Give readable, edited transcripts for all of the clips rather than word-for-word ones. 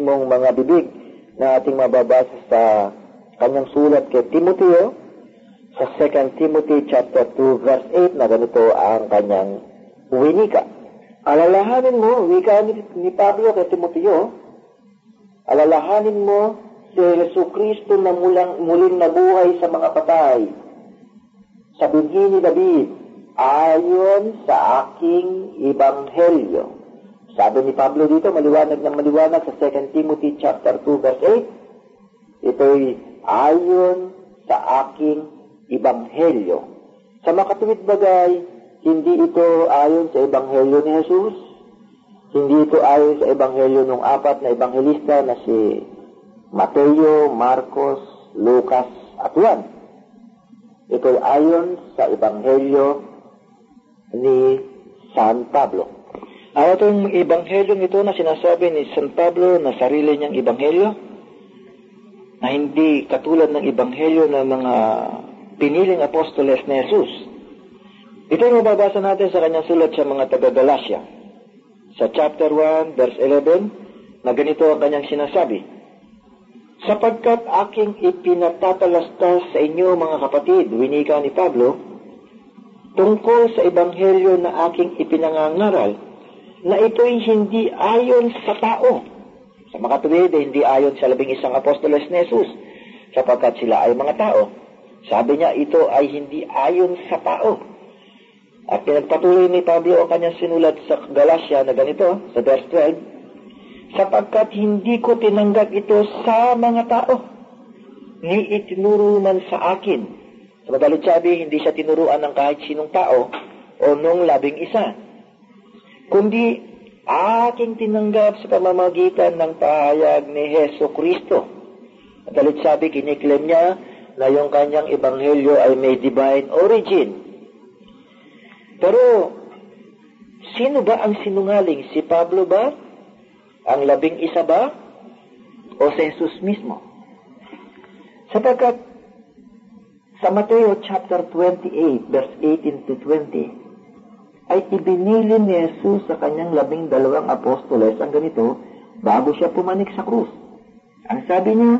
mismong mga bibig na ating mababasa sa kanyang sulat kay Timoteo sa 2 Timothy chapter 2 verse 8 na ganito ang kanyang winika. Alalahanin mo, wika ni Pablo kay Timoteo, alalahanin mo si Jesucristo na muling nabuhay sa mga patay, sa binhi ni David, ayon sa aking ebanghelyo. Sabi ni Pablo dito, maliwanag na maliwanag sa 2 Timothy chapter 2 verse 8, ito'y ayon sa aking ebanghelyo. Sa makatuwid bagay, hindi ito ayon sa ebanghelyo ni Jesus, hindi ito ayon sa ebanghelyo ng 4 na ebanghelista na si Mateo, Marcos, Lucas at Juan. Ito ay ayon sa ebanghelyo ni San Pablo. Itong ebanghelyong ito na sinasabi ni San Pablo na sarili niyang ebanghelyo, na hindi katulad ng ebanghelyo ng mga piniling apostoles ni Jesus. Ito yung mababasa natin sa kanyang sulat sa mga taga-Galacia. Sa chapter 1, verse 11, na ganito ang kanyang sinasabi, sapagkat aking ipinatatalastas sa inyo mga kapatid, winika ni Pablo, tungkol sa ebanghelyo na aking ipinangangaral, na ito'y hindi ayon sa tao. Sa makatuwid, hindi ayon sa 11 apostoles ni Jesus, sapagkat sila ay mga tao. Sabi niya, ito ay hindi ayon sa tao. At pinagpatuloy ni Pablo ang kanyang sinulat sa Galacia na ganito, sa verse 12, sapagkat hindi ko tinanggap ito sa mga tao, ni itinuro man sa akin. Sa madalit sabi, hindi siya tinuruan ng kahit sinong tao o nung 11, kundi aking tinanggap sa pamamagitan ng pahayag ni Heso Kristo. Madalit sabi, kiniklaim niya na yung kanyang ebanghelyo ay may divine origin. Pero, sino ba ang sinungaling? Si Pablo ba? Ang 11 ba? O si Jesus mismo? Sapagkat sa Mateo chapter 28, verse 18 to 20, ay ibinilin ni Jesus sa kanyang 12 apostoles ang ganito bago siya pumanik sa krus. Ang sabi niya,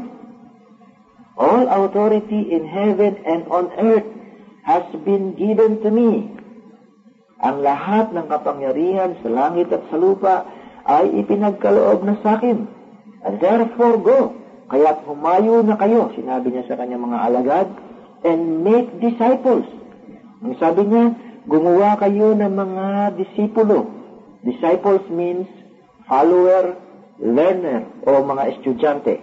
all authority in heaven and on earth has been given to me. Ang lahat ng kapangyarihan sa langit at sa lupa ay ipinagkaloob na sa akin. And therefore go. Kaya't humayo na kayo, sinabi niya sa kanyang mga alagad, and make disciples. Ang sabi niya, gumawa kayo ng mga disipulo. Disciples means follower, learner, o mga estudyante.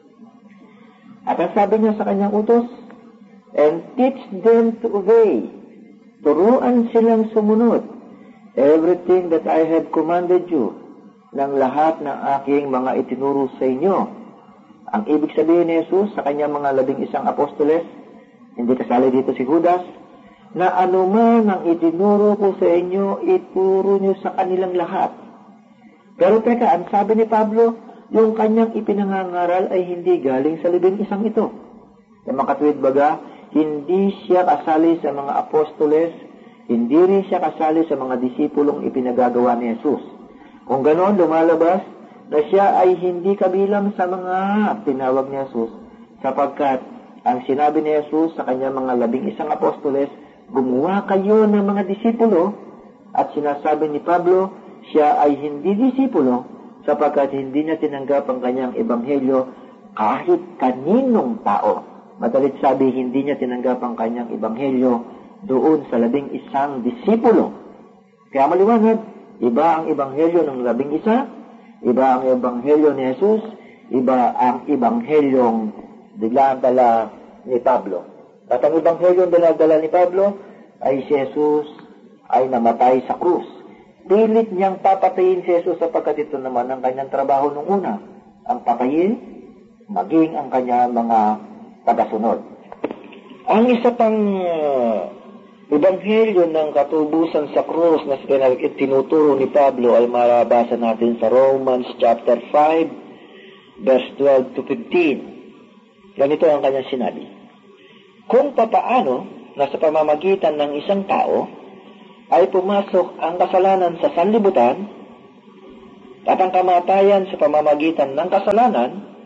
At ang sabi niya sa kanyang utos, and teach them to obey. Turuan silang sumunod. Everything that I have commanded you, ng lahat ng aking mga itinuro sa inyo. Ang ibig sabihin ni Jesus sa kanyang mga 11 apostoles, hindi kasali dito si Judas, na anuman ang itinuro ko sa inyo, ituro nyo sa kanilang lahat. Pero teka, ang sabi ni Pablo, yung kanyang ipinangangaral ay hindi galing sa 11 ito. Sa makatuwid baga, hindi siya kasali sa mga apostoles, hindi rin siya kasali sa mga disipulong ipinagagawa ni Jesus. Kung ganoon, lumalabas na siya ay hindi kabilang sa mga tinawag ni Jesus, sapagkat ang sinabi ni Jesus sa kanyang mga 11 apostoles, gumawa kayo ng mga disipulo, at sinasabi ni Pablo, siya ay hindi disipulo, sapagkat hindi niya tinanggap ang kanyang ebanghelyo kahit kaninong tao. Madalit sabi, hindi niya tinanggap ang kanyang ebanghelyo doon sa 11 disipulo. Kaya maliwanag, iba ang ebanghelyo ng 11, iba ang ebanghelyo ni Jesus, iba ang ebanghelyong dinadala ni Pablo. At ang ebanghelyong dinadala ni Pablo ay si Jesus ay namatay sa krus. Pilit niyang papatayin si Jesus sapagkat ito naman ang kanyang trabaho nung una, ang patayin, maging ang kanyang mga tagasunod. Ang isa pang ebanghelyo ng katubusan sa krus na tinuturo ni Pablo ay marabasa natin sa Romans chapter 5 verse 12 to 15. Ganito ang kanyang sinabi. Kung papaano na sa pamamagitan ng isang tao ay pumasok ang kasalanan sa sanlibutan, At ang kamatayan sa pamamagitan ng kasalanan,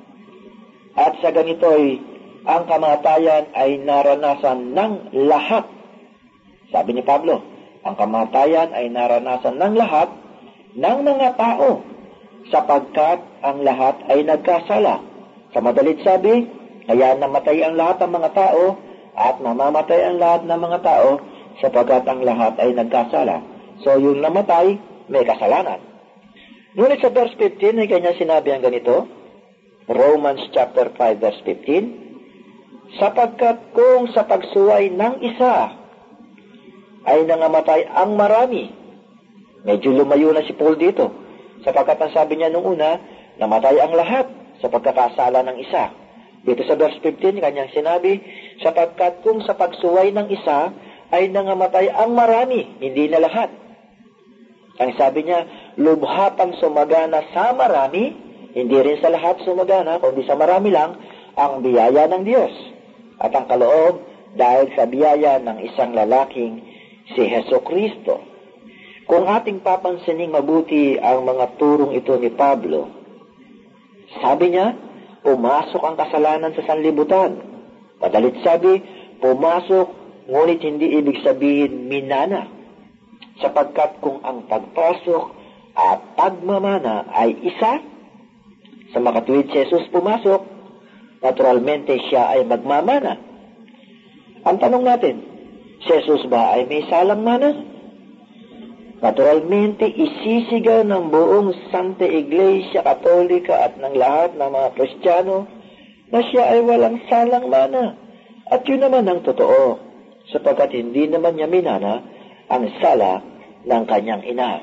at sa ganito'y ang kamatayan ay naranasan ng lahat. Sabi ni Pablo, ang kamatayan ay naranasan ng lahat ng mga tao, sapagkat ang lahat ay nagkasala. Sa madalit sabi, kaya namatay ang lahat ng mga tao at mamamatay ang lahat ng mga tao sapagkat ang lahat ay nagkasala. So yung namatay, may kasalanan. Ngunit sa verse 15 ay kanya sinabi ang ganito, Romans chapter 5 verse 15, sapagkat kung sa pagsuway ng isa ay nangamatay ang marami. Medyo lumayo na si Paul dito, sapagkat ang sabi niya nung una, namatay ang lahat sa pagkakasala ng isa. Dito sa verse 15, kanyang sinabi, sapagkat kung sa pagsuway ng isa ay nangamatay ang marami, hindi na lahat. Ang sabi niya, lubha pang sumagana sa marami, hindi rin sa lahat sumagana, kundi sa marami lang, ang biyaya ng Diyos. At ang kaloob, dahil sa biyaya ng isang lalaking si Hesus Kristo. Kung ating papansining mabuti ang mga turong ito ni Pablo, sabi niya, pumasok ang kasalanan sa sanlibutan. Madalit sabi, pumasok, ngunit hindi ibig sabihin minana. Sapagkat kung ang pagpasok at pagmamana ay isa, sa makatuwid si Jesus pumasok, naturalmente siya ay magmamana. Ang tanong natin, si Jesus ba ay may salang mana? Naturalmente, isisigaw ng buong Santa Iglesia Katolika at ng lahat ng mga Kristiyano na siya ay walang salang mana. At yun naman ang totoo, sapagkat hindi naman niya minana ang sala ng kanyang ina.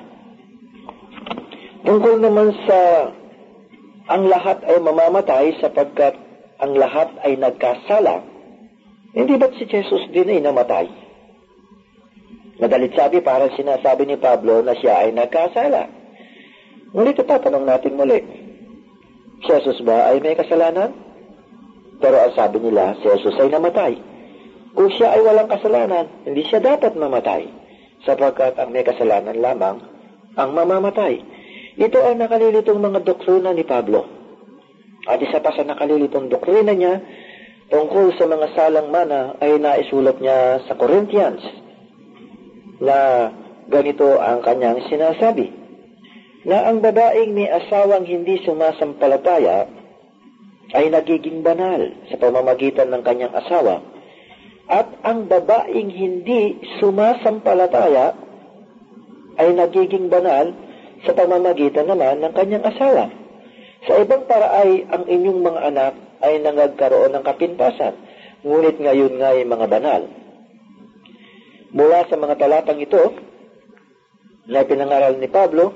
Tungkol naman sa ang lahat ay mamamatay sapagkat ang lahat ay nagkasala, hindi ba't si Jesus din ay namatay? Madalit sabi, parang sinasabi ni Pablo na siya ay nagkasala. Ngunit itatanong natin muli, si Jesus ba ay may kasalanan? Pero ang sabi nila, si Jesus ay namatay. Kung siya ay walang kasalanan, hindi siya dapat mamatay, sapagkat ang may kasalanan lamang ang mamamatay. Ito ang nakalilitong mga doktrina ni Pablo. At isa pa sa nakalilitong doktrina niya, tungkol sa mga salang mana ay naisulat niya sa Corinthians, na ganito ang kanyang sinasabi, na ang babaeng may asawang hindi sumasampalataya ay nagiging banal sa pamamagitan ng kanyang asawa, at ang babaeng hindi sumasampalataya ay nagiging banal sa pamamagitan naman ng kanyang asawa. Sa ibang paraay, ang inyong mga anak ay nangagkaroon ng kapintasan, ngunit ngayon nga ay mga banal. Mula sa mga talatang ito na pinangaral ni Pablo,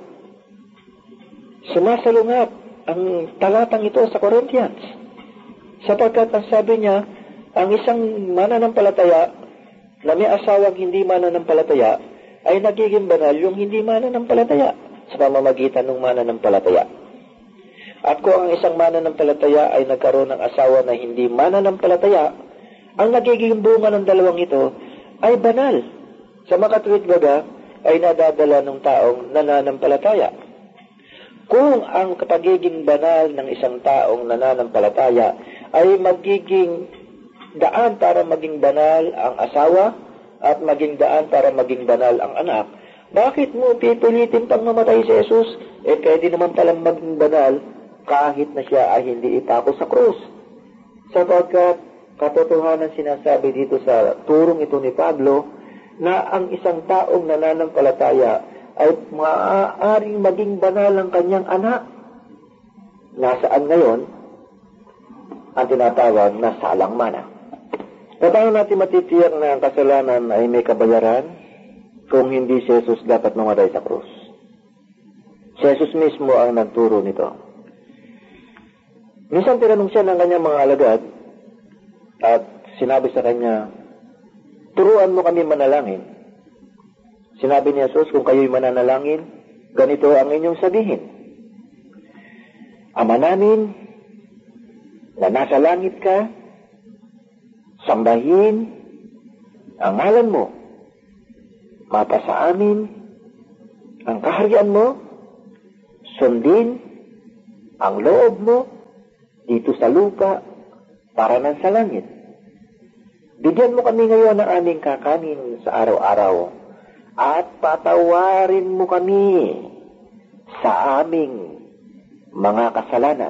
sumasalungat ang talatang ito sa Corinthians. Sapagkat ang sabi niya, ang isang mananampalataya na may asawang hindi mananampalataya ay nagiging banal yung hindi mananampalataya sa pamamagitan ng mananampalataya. At kung ang isang mananampalataya ay nagkaroon ng asawa na hindi mananampalataya, ang nagiging bunga ng dalawang ito ay banal. Sa makatuwid baga ay nadadala ng taong nananampalataya. Kung ang pagiging banal ng isang taong nananampalataya ay magiging daan para maging banal ang asawa at maging daan para maging banal ang anak, bakit mo pipilitin pang mamatay si Jesus? Pwede naman palang maging banal kahit na siya ay hindi ipako sa krus. Sapagkat katotohanan sinasabi dito sa turong ito ni Pablo na ang isang taong nananampalataya ay maaaring maging banal ang kanyang anak. Nasaan ngayon ang tinatawag na salang mana? Paano natin matitiyak na ang kasalanan ay may kabayaran kung hindi si Jesus dapat mamatay sa krus? Si Jesus mismo ang nagturo nito. Minsan tinanong siya ng kanyang mga alagad at sinabi sa kanya, turuan mo kami manalangin. Sinabi ni Jesus, kung kayo'y mananalangin, ganito ang inyong sabihin. Ama namin, na nasa langit ka, sambahin ang ngalan mo. Mapasa amin ang kaharian mo, sundin ang loob mo dito sa lupa para ng sa langit. Bigyan mo kami ngayon ng aming kakanin sa araw-araw at patawarin mo kami sa aming mga kasalanan.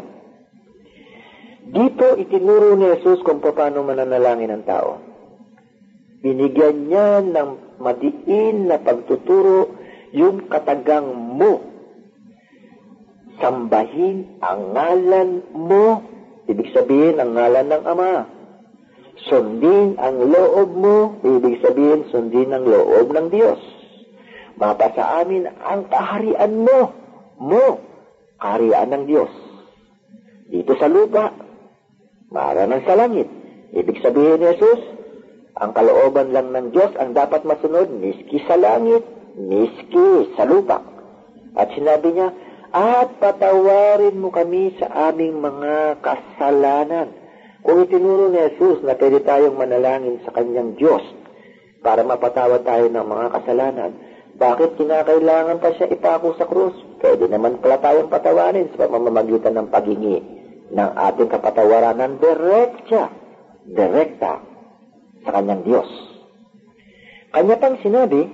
Dito itinuro ni Jesus kung paano mananalangin ang tao. Binigyan niya ng madiin na pagtuturo yung katagang mo. Sambahin ang ngalan mo. Ibig sabihin ang ngalan ng Ama. Sundin ang loob mo. Ibig sabihin sundin ang loob ng Diyos. Mapasa amin ang kaharian mo. Kaharian ng Diyos. Dito sa lupa, maaranan sa langit. Ibig sabihin ni Jesus, ang kalooban lang ng Diyos ang dapat masunod, miski sa langit, miski sa lupa. At sinabi niya, at patawarin mo kami sa aming mga kasalanan. Kung itinuro ni Jesus na pwede tayong manalangin sa kanyang Diyos para mapatawad tayo ng mga kasalanan, bakit kinakailangan pa siya ipako sa krus? Pwede naman pala tayong patawarin sa pamamagitan ng paghingi ng ating kapatawaran ng direkta sa kanyang Diyos. Kanya pang sinabi,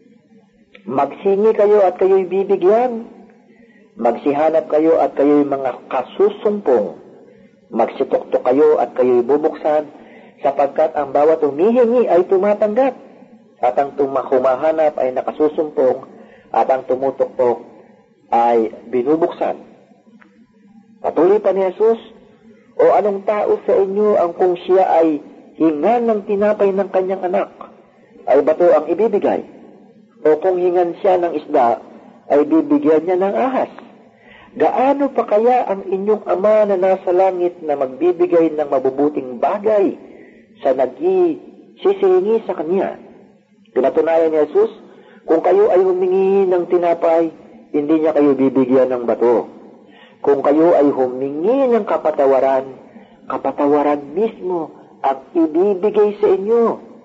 magsingi kayo at kayo'y bibigyan. Magsihanap kayo at kayo'y mga kasusumpong. Magsituktok kayo at kayo'y bubuksan, sapagkat ang bawat humihingi ay tumatanggap, at ang humahanap ay nakasusumpong, at ang tumutuktok ay binubuksan. Patuloy pa ni Jesus, o anong tao sa inyo ang kung siya ay hingan ng tinapay ng kanyang anak, ay bato ang ibibigay? O kung hingan siya ng isda, ay bibigyan niya ng ahas? Gaano pa kaya ang inyong Ama na nasa langit na magbibigay ng mabubuting bagay sa nagsisihingi sa Kanya? Pinatunayan ni Jesus, kung kayo ay humingi ng tinapay, hindi niya kayo bibigyan ng bato. Kung kayo ay humingi ng kapatawaran mismo ang ibibigay sa inyo.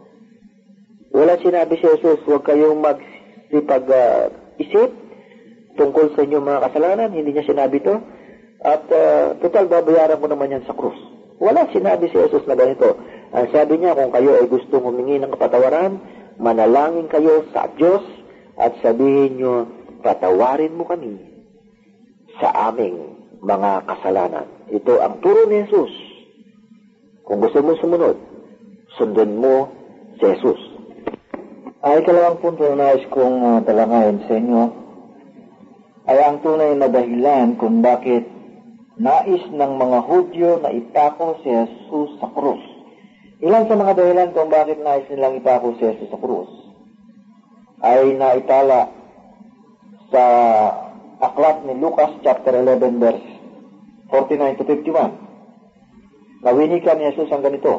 Wala sinabi si Jesus, huwag kayong magsipag-isip tungkol sa inyong mga kasalanan. Hindi niya sinabi to. At total, babayaran ko naman yan sa krus. Wala sinabi si Jesus na ganito. Ang sabi niya, kung kayo ay gustong humingi ng kapatawaran, manalangin kayo sa Diyos at sabihin niyo, patawarin mo kami sa aming mga kasalanan. Ito ang turo ni Jesus. Kung gusto mo sumunod, sundan mo si Jesus. Ay kalawang punto na nais kong talangayin sa inyo ay ang tunay na dahilan kung bakit nais ng mga Hudyo na ipako si Jesus sa krus. Ilan sa mga dahilan kung bakit nais nilang ipako si Jesus sa krus ay naitala sa aklat ni Lucas chapter 11 verse 49 to 51. Nawinikan ni Jesus ang ganito.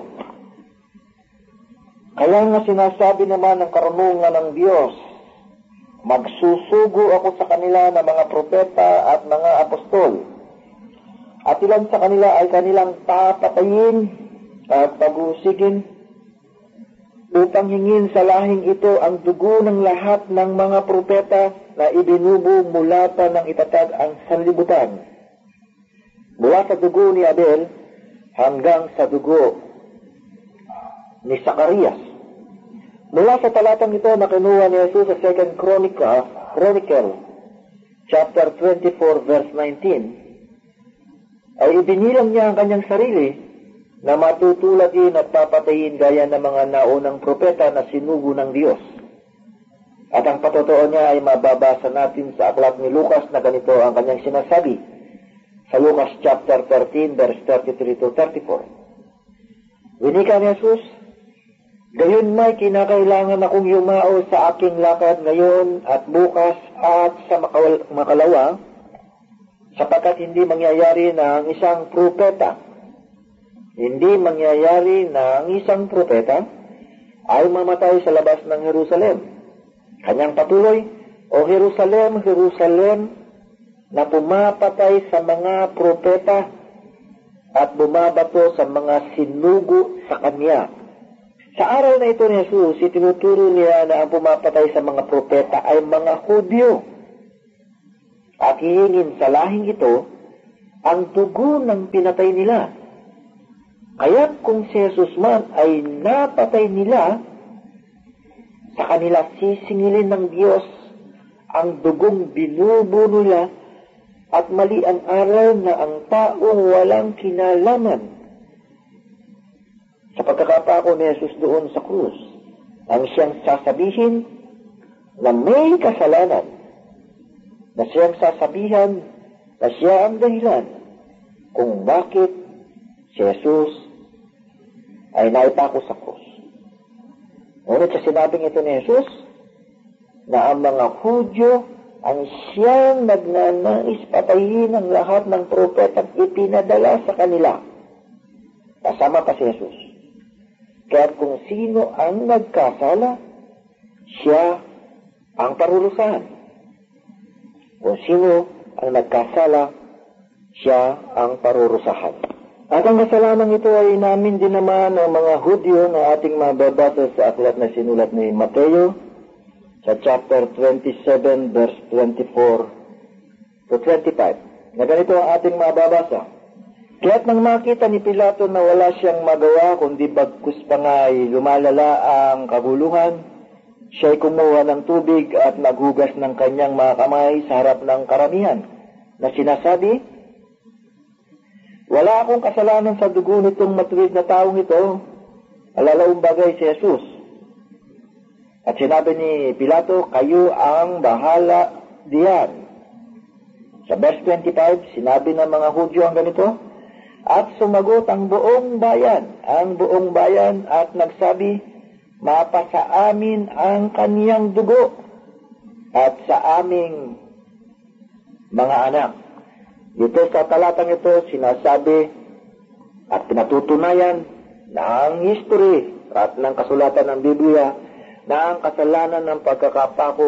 Kaya nga sinasabi naman ng karunungan ng Diyos, magsusugo ako sa kanila ng mga propeta at mga apostol, at ilan sa kanila ay kanilang papatayin at pag-uusigin upang hingin sa lahing ito ang dugo ng lahat ng mga propeta na ibinubo mula pa ng itatag ang sanlibutan. Mula sa dugo ni Abel hanggang sa dugo ni Zacarias. Mula sa talatang ito na kinuha ni Jesus sa 2 Chronicle chapter 24 verse 19 ay ibinilang niya ang kanyang sarili na matutulatin at papatayin gaya ng mga naunang propeta na sinugo ng Diyos. At ang patotoo niya ay mababasa natin sa aklat ni Lucas na ganito ang kanyang sinasabi sa Lucas chapter 13 verse 33 to 34. Winika ni Jesus, gayon may kinakailangan akong yumao sa aking lakad ngayon at bukas at sa makalawa, sapagkat hindi mangyayari na ang isang propeta ay mamatay sa labas ng Jerusalem. Kanyang patuloy, O Jerusalem, Jerusalem, na pumapatay sa mga propeta at bumabato sa mga sinugo sa kanya. Sa araw na ito ni Jesus, itinuturo niya na ang pumapatay sa mga propeta ay mga Hudyo. at hihingin sa lahing ito ang dugo ng pinatay nila. Kaya kung si Jesus man ay napatay nila, sa kanila sisingilin ng Diyos ang dugong binubuo nila at mali ang aral na ang taong walang kinalaman. Sa pagkakapako ni Jesus doon sa krus, ang siyang sasabihin na may kasalanan, na siyang sasabihan na siya ang dahilan kung bakit si Jesus ay naipako sa krus. Ngunit sa sinabing ito ni Jesus, na ang mga Hudyo ang siyang nagnanais patayin ang lahat ng propetang ipinadala sa kanila. Kasama pa si Jesus. Kaya kung sino ang nagkasala, siya ang parurusahan. Kung sino ang nagkasala, siya ang parurusahan. At ang kasalanan ito ay inamin din naman ng mga Hudyo na ating mababasa sa aklat na sinulat ni Mateo sa chapter 27 verse 24 to 25. Na ganito ang ating mababasa. Kaya't nang makita ni Pilato na wala siyang magawa kundi bagkus pa nga ay lumalala ang kaguluhan, siya'y kumuha ng tubig at naghugas ng kanyang mga kamay sa harap ng karamihan na sinasabi, wala akong kasalanan sa dugo nitong matuwid na taong ito, alalaong bagay si Jesus. At sinabi ni Pilato, kayo ang bahala diyan. Sa verse 25, sinabi ng mga Hudyo ang ganito, at sumagot ang buong bayan at nagsabi, mapasa amin ang kaniyang dugo at sa aming mga anak. Dito sa talatang ito, sinasabi at pinatutunayan na ang history at ng kasulatan ng Biblia na ang kasalanan ng pagkakapako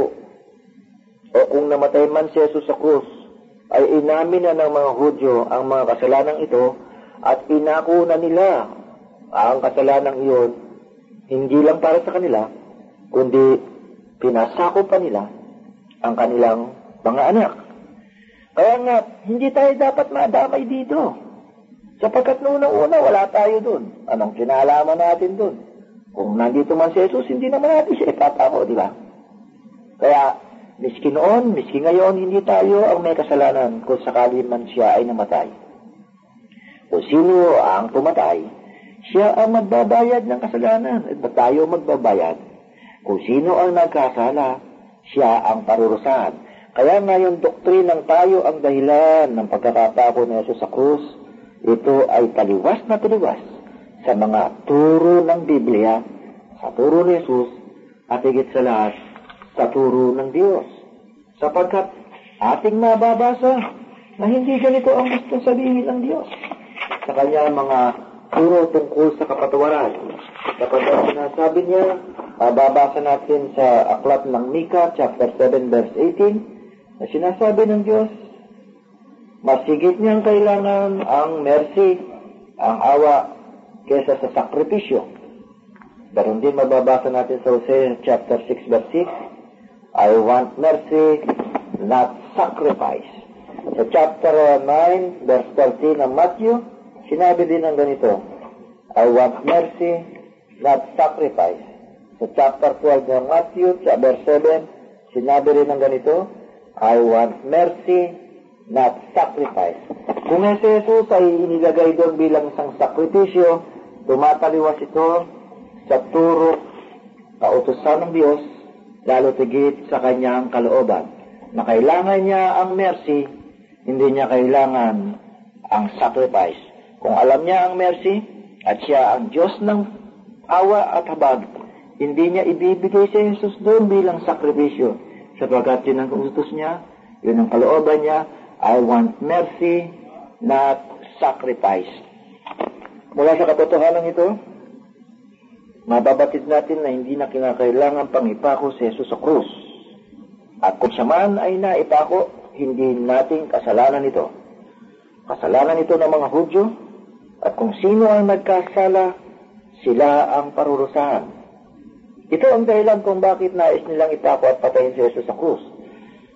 o kung namatay man si Jesus sa krus ay inamin na ng mga Hudyo ang mga kasalanan ito at inako na nila ang kasalanan iyon hindi lang para sa kanila kundi pinasako pa nila ang kanilang mga anak. Kaya nga, hindi tayo dapat madamay dito. Sapagkat noong-una, wala tayo dun. Anong kinalaman natin dun? Kung nandito man si Jesus, hindi naman natin siya ipapako, di ba? Kaya, miski noon, miski ngayon, hindi tayo ang may kasalanan kung sakali man siya ay namatay. Kung sino ang pumatay, siya ang magbabayad ng kasalanan. At ba tayo magbabayad? Kung sino ang nagkasala, siya ang parurusahan. Kaya nga yung doktrinang tayo ang dahilan ng pagkakapako ni Jesus sa krus, ito ay taliwas na taliwas sa mga turo ng Biblia, sa turo ni Jesus, at higit sa lahat, sa turo ng Diyos. Sapagkat ating mababasa na hindi ganito ang gusto sabihin ng Diyos sa kanya mga turo tungkol sa kapatawaran. Sapagkat sinasabi niya, mababasa natin sa aklat ng Mika, chapter 7, verse 18, na sinasabi ng Diyos, masigit niyang kailangan ang mercy, ang awa, kesa sa sakripisyo. Ganon din mababasa natin sa Hosea chapter 6 verse 6, I want mercy, not sacrifice. Sa chapter 9 verse 13 ng Matthew, sinabi din ng ganito, I want mercy, not sacrifice. Sa chapter 12 ng Matthew, sa verse 7, sinabi rin ng ganito, I want mercy, not sacrifice. Kung si Jesus ay inilagay doon bilang isang sakripisyo, tumataliwas ito sa turo, kautusan ng Diyos, lalo tigit sa kanyang kalooban. Na kailangan niya ang mercy, hindi niya kailangan ang sacrifice. Kung alam niya ang mercy, at siya ang Diyos ng awa at habag, hindi niya ibibigay si Jesus doon bilang sakripisyo. Sapagkat yun ang utos niya, yun ang kalooban niya, I want mercy, not sacrifice. Mula sa katotohanan ito, mababatid natin na hindi na kinakailangan pang ipako si Jesus sa krus. At kung siya man ay naipako, hindi nating kasalanan ito. Kasalanan ito ng mga Hudyo, at kung sino ang nagkasala, sila ang parurusahan. Ito ang dahilan kung bakit nais nilang ipako at patayin si Jesus sa krus.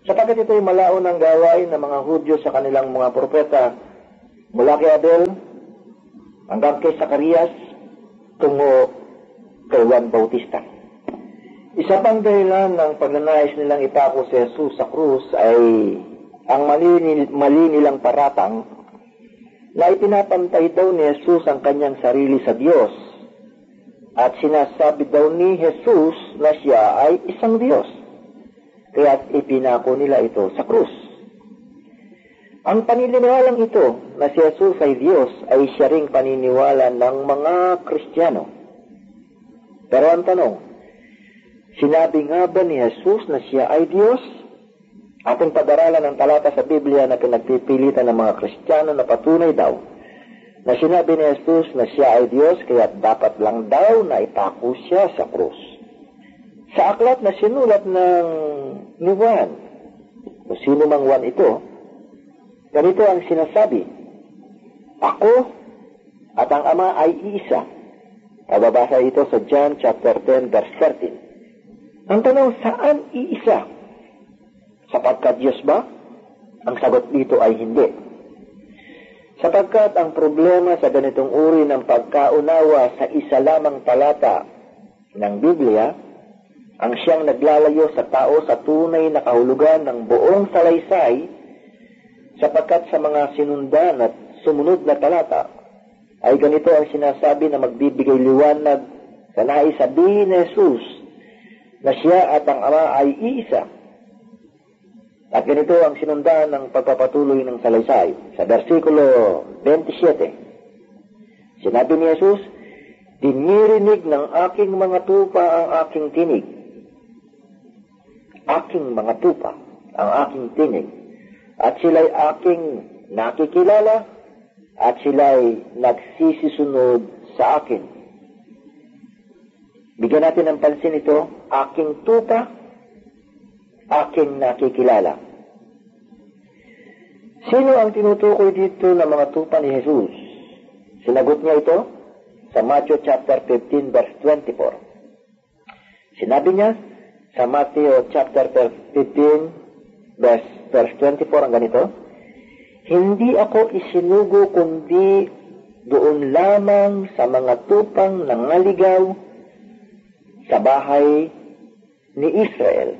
Sapagkat ito'y malaon ang gawain ng mga Hudyo sa kanilang mga propeta mula kay Abel hanggang kay Zacarias tungo kay Juan Bautista. Isa pang dahilan ng pagnanais nilang ipako si Jesus sa krus ay ang mali nilang paratang na ipinapantay daw ni Jesus ang kanyang sarili sa Diyos at sinasabi daw ni Jesus na siya ay isang Diyos. Kaya ipinako nila ito sa krus. Ang paniniwalang ito na si Jesus ay Diyos ay siya ring paniniwala ng mga Kristiyano. Pero ang tanong, sinabi nga ba ni Jesus na siya ay Diyos? Ating pag-aralan ng talata sa Biblia na pinagpipilitan ng mga Kristiyano na patunay daw na sinabi ni Jesus na siya ay Diyos kaya dapat lang daw na ipako siya sa krus. Sa aklat na sinulat ni Juan, o sino mang Juan ito, ganito ang sinasabi, ako at ang Ama ay iisa. Pababasa ito sa John chapter 10 verse 13. Ang tanong, saan iisa? Sapagkat Diyos ba? Ang sagot dito ay hindi. Sapagkat ang problema sa ganitong uri ng pagkaunawa sa isa lamang talata ng Biblia, ang siyang naglalayo sa tao sa tunay na kahulugan ng buong salaysay, sapagkat sa mga sinundan at sumunod na talata, ay ganito ang sinasabi na magbibigay liwanag sa nais sabihin ni Jesus na siya at ang Ama ay iisa. At ganito ang sinundan ng pagpapatuloy ng salaysay. Sa versikulo 27, sinabi ni Jesus, dinirinig ng aking mga tupa ang aking tinig. Aking mga tupa ang aking tinig. At sila'y aking nakikilala at sila'y nagsisisunod sa akin. Bigyan natin ng pansin ito, aking tupa, aking nakikilala. Sino ang tinutukoy dito ng mga tupa ni Jesus? Sinagot niya ito sa Matthew chapter 15 verse 24. Sinabi niya sa Matthew chapter 15 verse 24 ang ganito, hindi ako isinugo kundi doon lamang sa mga tupang nangaligaw sa bahay ni Israel.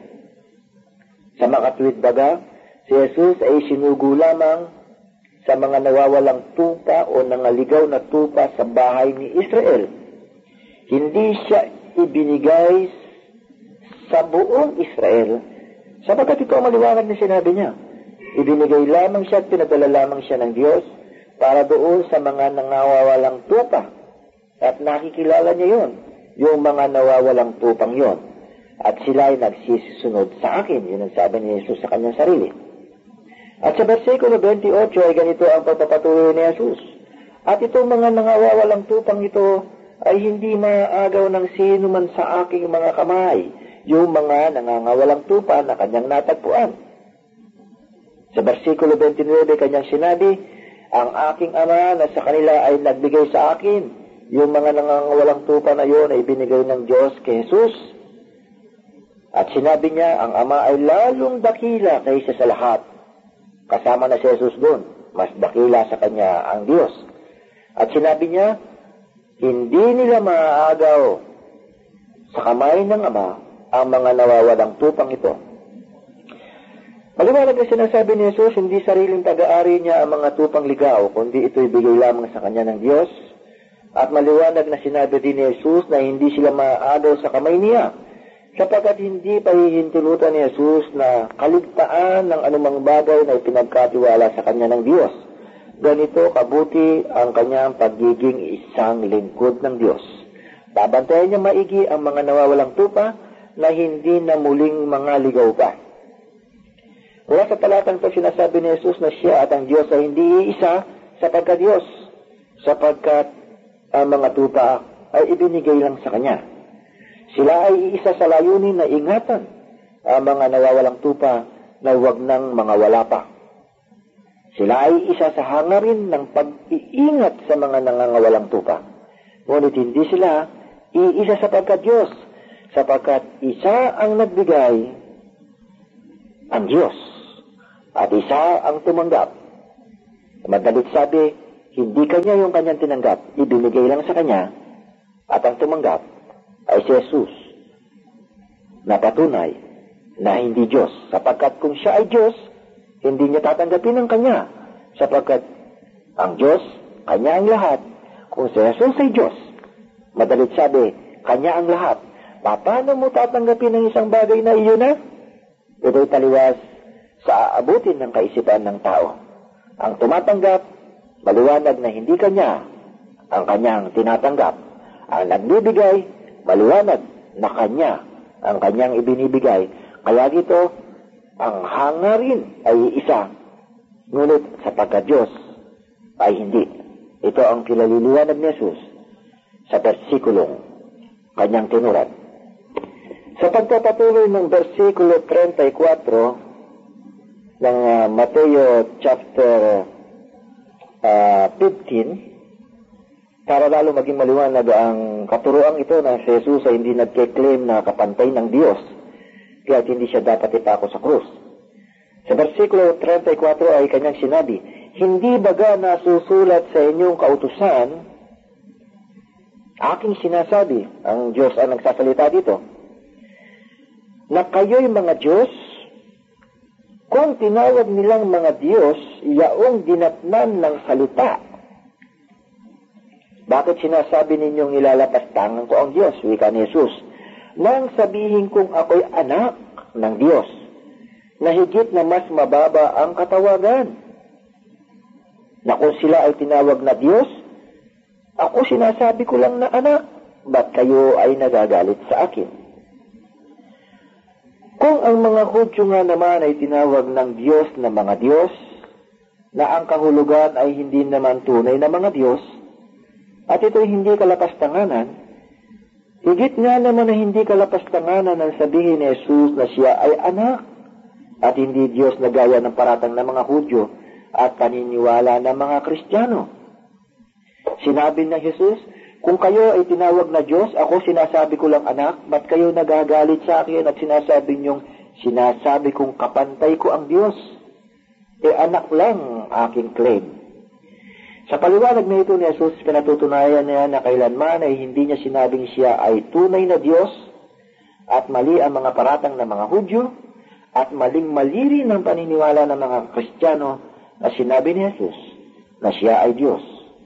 Sa makatuwid baga, si Jesus ay sinugo lamang sa mga nawawalang tupa o nangaligaw na tupa sa bahay ni Israel. Hindi siya ibinigay sa buong Israel, sapagkat ito ang maliwanag na sinabi niya. Ibinigay lamang siya at pinadala lamang siya ng Diyos para doon sa mga nangawawalang tupa. At nakikilala niya yun, yung mga nawawalang tupang yun. At sila ay nagsisisunod sa akin. Yun ang sabi ni Jesus sa kanyang sarili. At sa versikulo 28 ay ganito ang pagpapatuloy ni Jesus. At itong mga nangawawalang tupang ito ay hindi maaagaw ng sino man sa aking mga kamay, yung mga nangangawalang tupa na kanyang natagpuan. Sa versikulo 29, kanyang sinabi, ang aking Ama na sa kanila ay nagbigay sa akin, yung mga nangangawalang tupa na yun ay binigay ng Diyos kay Jesus. At sinabi niya, ang Ama ay lalong dakila kaysa sa lahat. Kasama na si Jesus doon, mas dakila sa kanya ang Diyos. At sinabi niya, hindi nila maaagaw sa kamay ng Ama ang mga nawawalang tupang ito. Maliwanag na sinasabi ni Jesus, hindi sariling taga-ari niya ang mga tupang ligaw, kundi ito'y bigay lamang sa kanya ng Diyos. At maliwanag na sinabi din ni Jesus na hindi sila maaagaw sa kamay niya, sapagkat hindi pahihintulutan ni Jesus na kaligtaan ng anumang bagay na ipinagkatiwala sa kanya ng Diyos. Ganito kabuti ang kanyang pagiging isang lingkod ng Diyos. Babantayan niya maigi ang mga nawawalang tupa na hindi na muling mga ligaw pa. Mula sa talatang ito, sinasabi ni Jesus na siya at ang Diyos ay hindi iisa sa pagka-Diyos, sapagkat ang mga tupa ay ibinigay lang sa Kanya. Sila ay iisa sa layunin na ingatan ang mga nawawalang tupa na huwag ng mga wala pa. Sila ay isa sa hangarin ng pag-iingat sa mga nangangawalang tupa. Ngunit hindi sila iisa sa pagka-Diyos, sapagkat isa ang nagbigay ang Diyos. At isa ang tumanggap. Madalit sabi, hindi kanya yung kanyang tinanggap, ibinigay lang sa kanya, at ang tumanggap ay si Jesus, na patunay na hindi Diyos. Sapagkat kung siya ay Diyos, hindi niya tatanggapin ang kanya. Sapagkat ang Diyos, kanya ang lahat. Kung si Jesus ay Diyos, madalit sabi, kanya ang lahat. Paano mo tatanggapin ang isang bagay na iyon na? Ito'y taliwas sa aabutin ng kaisipan ng tao. Ang tumatanggap, maliwanag na hindi kanya ang kanyang tinatanggap. Ang nagbibigay, maliwanag na kanya ang kanyang ibinibigay. Kaya dito, ang hangarin ay isa. Ngunit sapagkat Diyos ay hindi. Ito ang pinaliliwanag ni Jesus sa versikulong kanyang tinuran. Sa pagpapatuloy ng versikulo 34 ng Mateo chapter 15, para lalo maging maliwanag ang katuroang ito na si Jesus ay hindi nagke-claim na kapantay ng Diyos, kaya hindi siya dapat ipako sa krus. Sa versikulo 34 ay kanyang sinabi, hindi baga nasusulat sa inyong kautusan, aking sinasabi, ang Diyos ang nagsasalita dito, na kayo'y mga Diyos, kung tinawag nilang mga Diyos, yaong dinatnan ng salita. Bakit sinasabi ninyong ilalapastangan ko ang Diyos? Wika ni Jesus. Nang sabihin kong ako'y anak ng Diyos, na higit na mas mababa ang katawagan. Na kung sila ay tinawag na Diyos, ako sinasabi ko lang na anak, ba't kayo ay nagagalit sa akin? Kung ang mga Hudyo nga naman ay tinawag ng Diyos na mga Diyos, na ang kahulugan ay hindi naman tunay na mga Diyos, at ito'y hindi kalapastanganan, higit nga naman na hindi kalapastanganan ang sabihin ni Jesus na siya ay anak, at hindi Diyos na gaya ng paratang ng mga Hudyo at paniniwala ng mga Kristiyano. Sinabi ng Jesus, kung kayo ay tinawag na Diyos, ako sinasabi ko lang anak, ba't kayo nagagalit sa akin at sinasabi kong kapantay ko ang Diyos? Anak lang aking claim. Sa paliwanag na ito ni Jesus, pinatutunayan niya na kailanman ay hindi niya sinabing siya ay tunay na Diyos at mali ang mga paratang ng mga Hudyo at maling-mali rin ang paniniwala ng mga Kristiyano na sinabi ni Jesus na siya ay Diyos.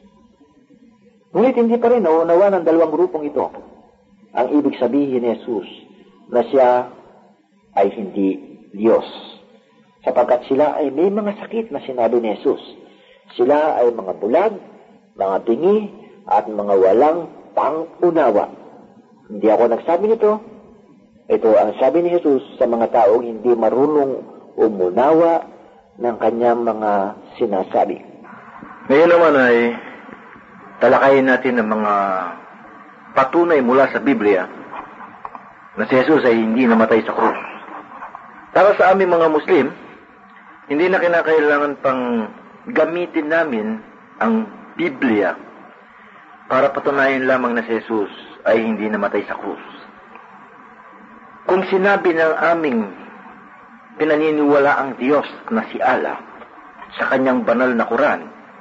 Ngunit hindi pa rin nauunawa ng dalawang grupong ito ang ibig sabihin ni Jesus na siya ay hindi Diyos. Sapagkat sila ay may mga sakit na sinabi ni Jesus. Sila ay mga bulag, mga bingi, at mga walang pang-unawa. Hindi ako nagsabi nito. Ito ang sabi ni Jesus sa mga taong hindi marunong umunawa ng kanyang mga sinasabi. Ngayon naman ay talakayin natin ang mga patunay mula sa Biblia na si Jesus ay hindi namatay sa krus. Para sa aming mga Muslim, hindi na kinakailangan pang gamitin namin ang Biblia para patunayan lamang na si Jesus ay hindi namatay sa krus. Kung sinabi ng aming pinaniniwala ang Diyos na si Allah sa kanyang banal na Quran,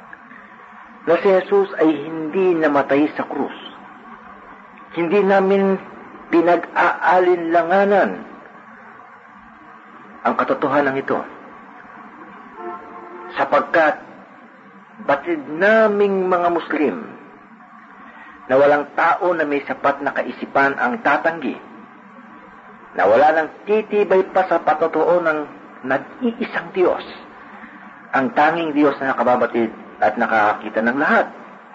na si Jesus ay hindi namatay sa krus, hindi namin pinag-aalinlanganan ang katotohanan ito. Sapagkat batid naming mga Muslim na walang tao na may sapat na kaisipan ang tatanggi, na wala nang titibay pa sa patotoo ng nag-iisang Diyos, ang tanging Diyos na nakababatid at nakakakita ng lahat.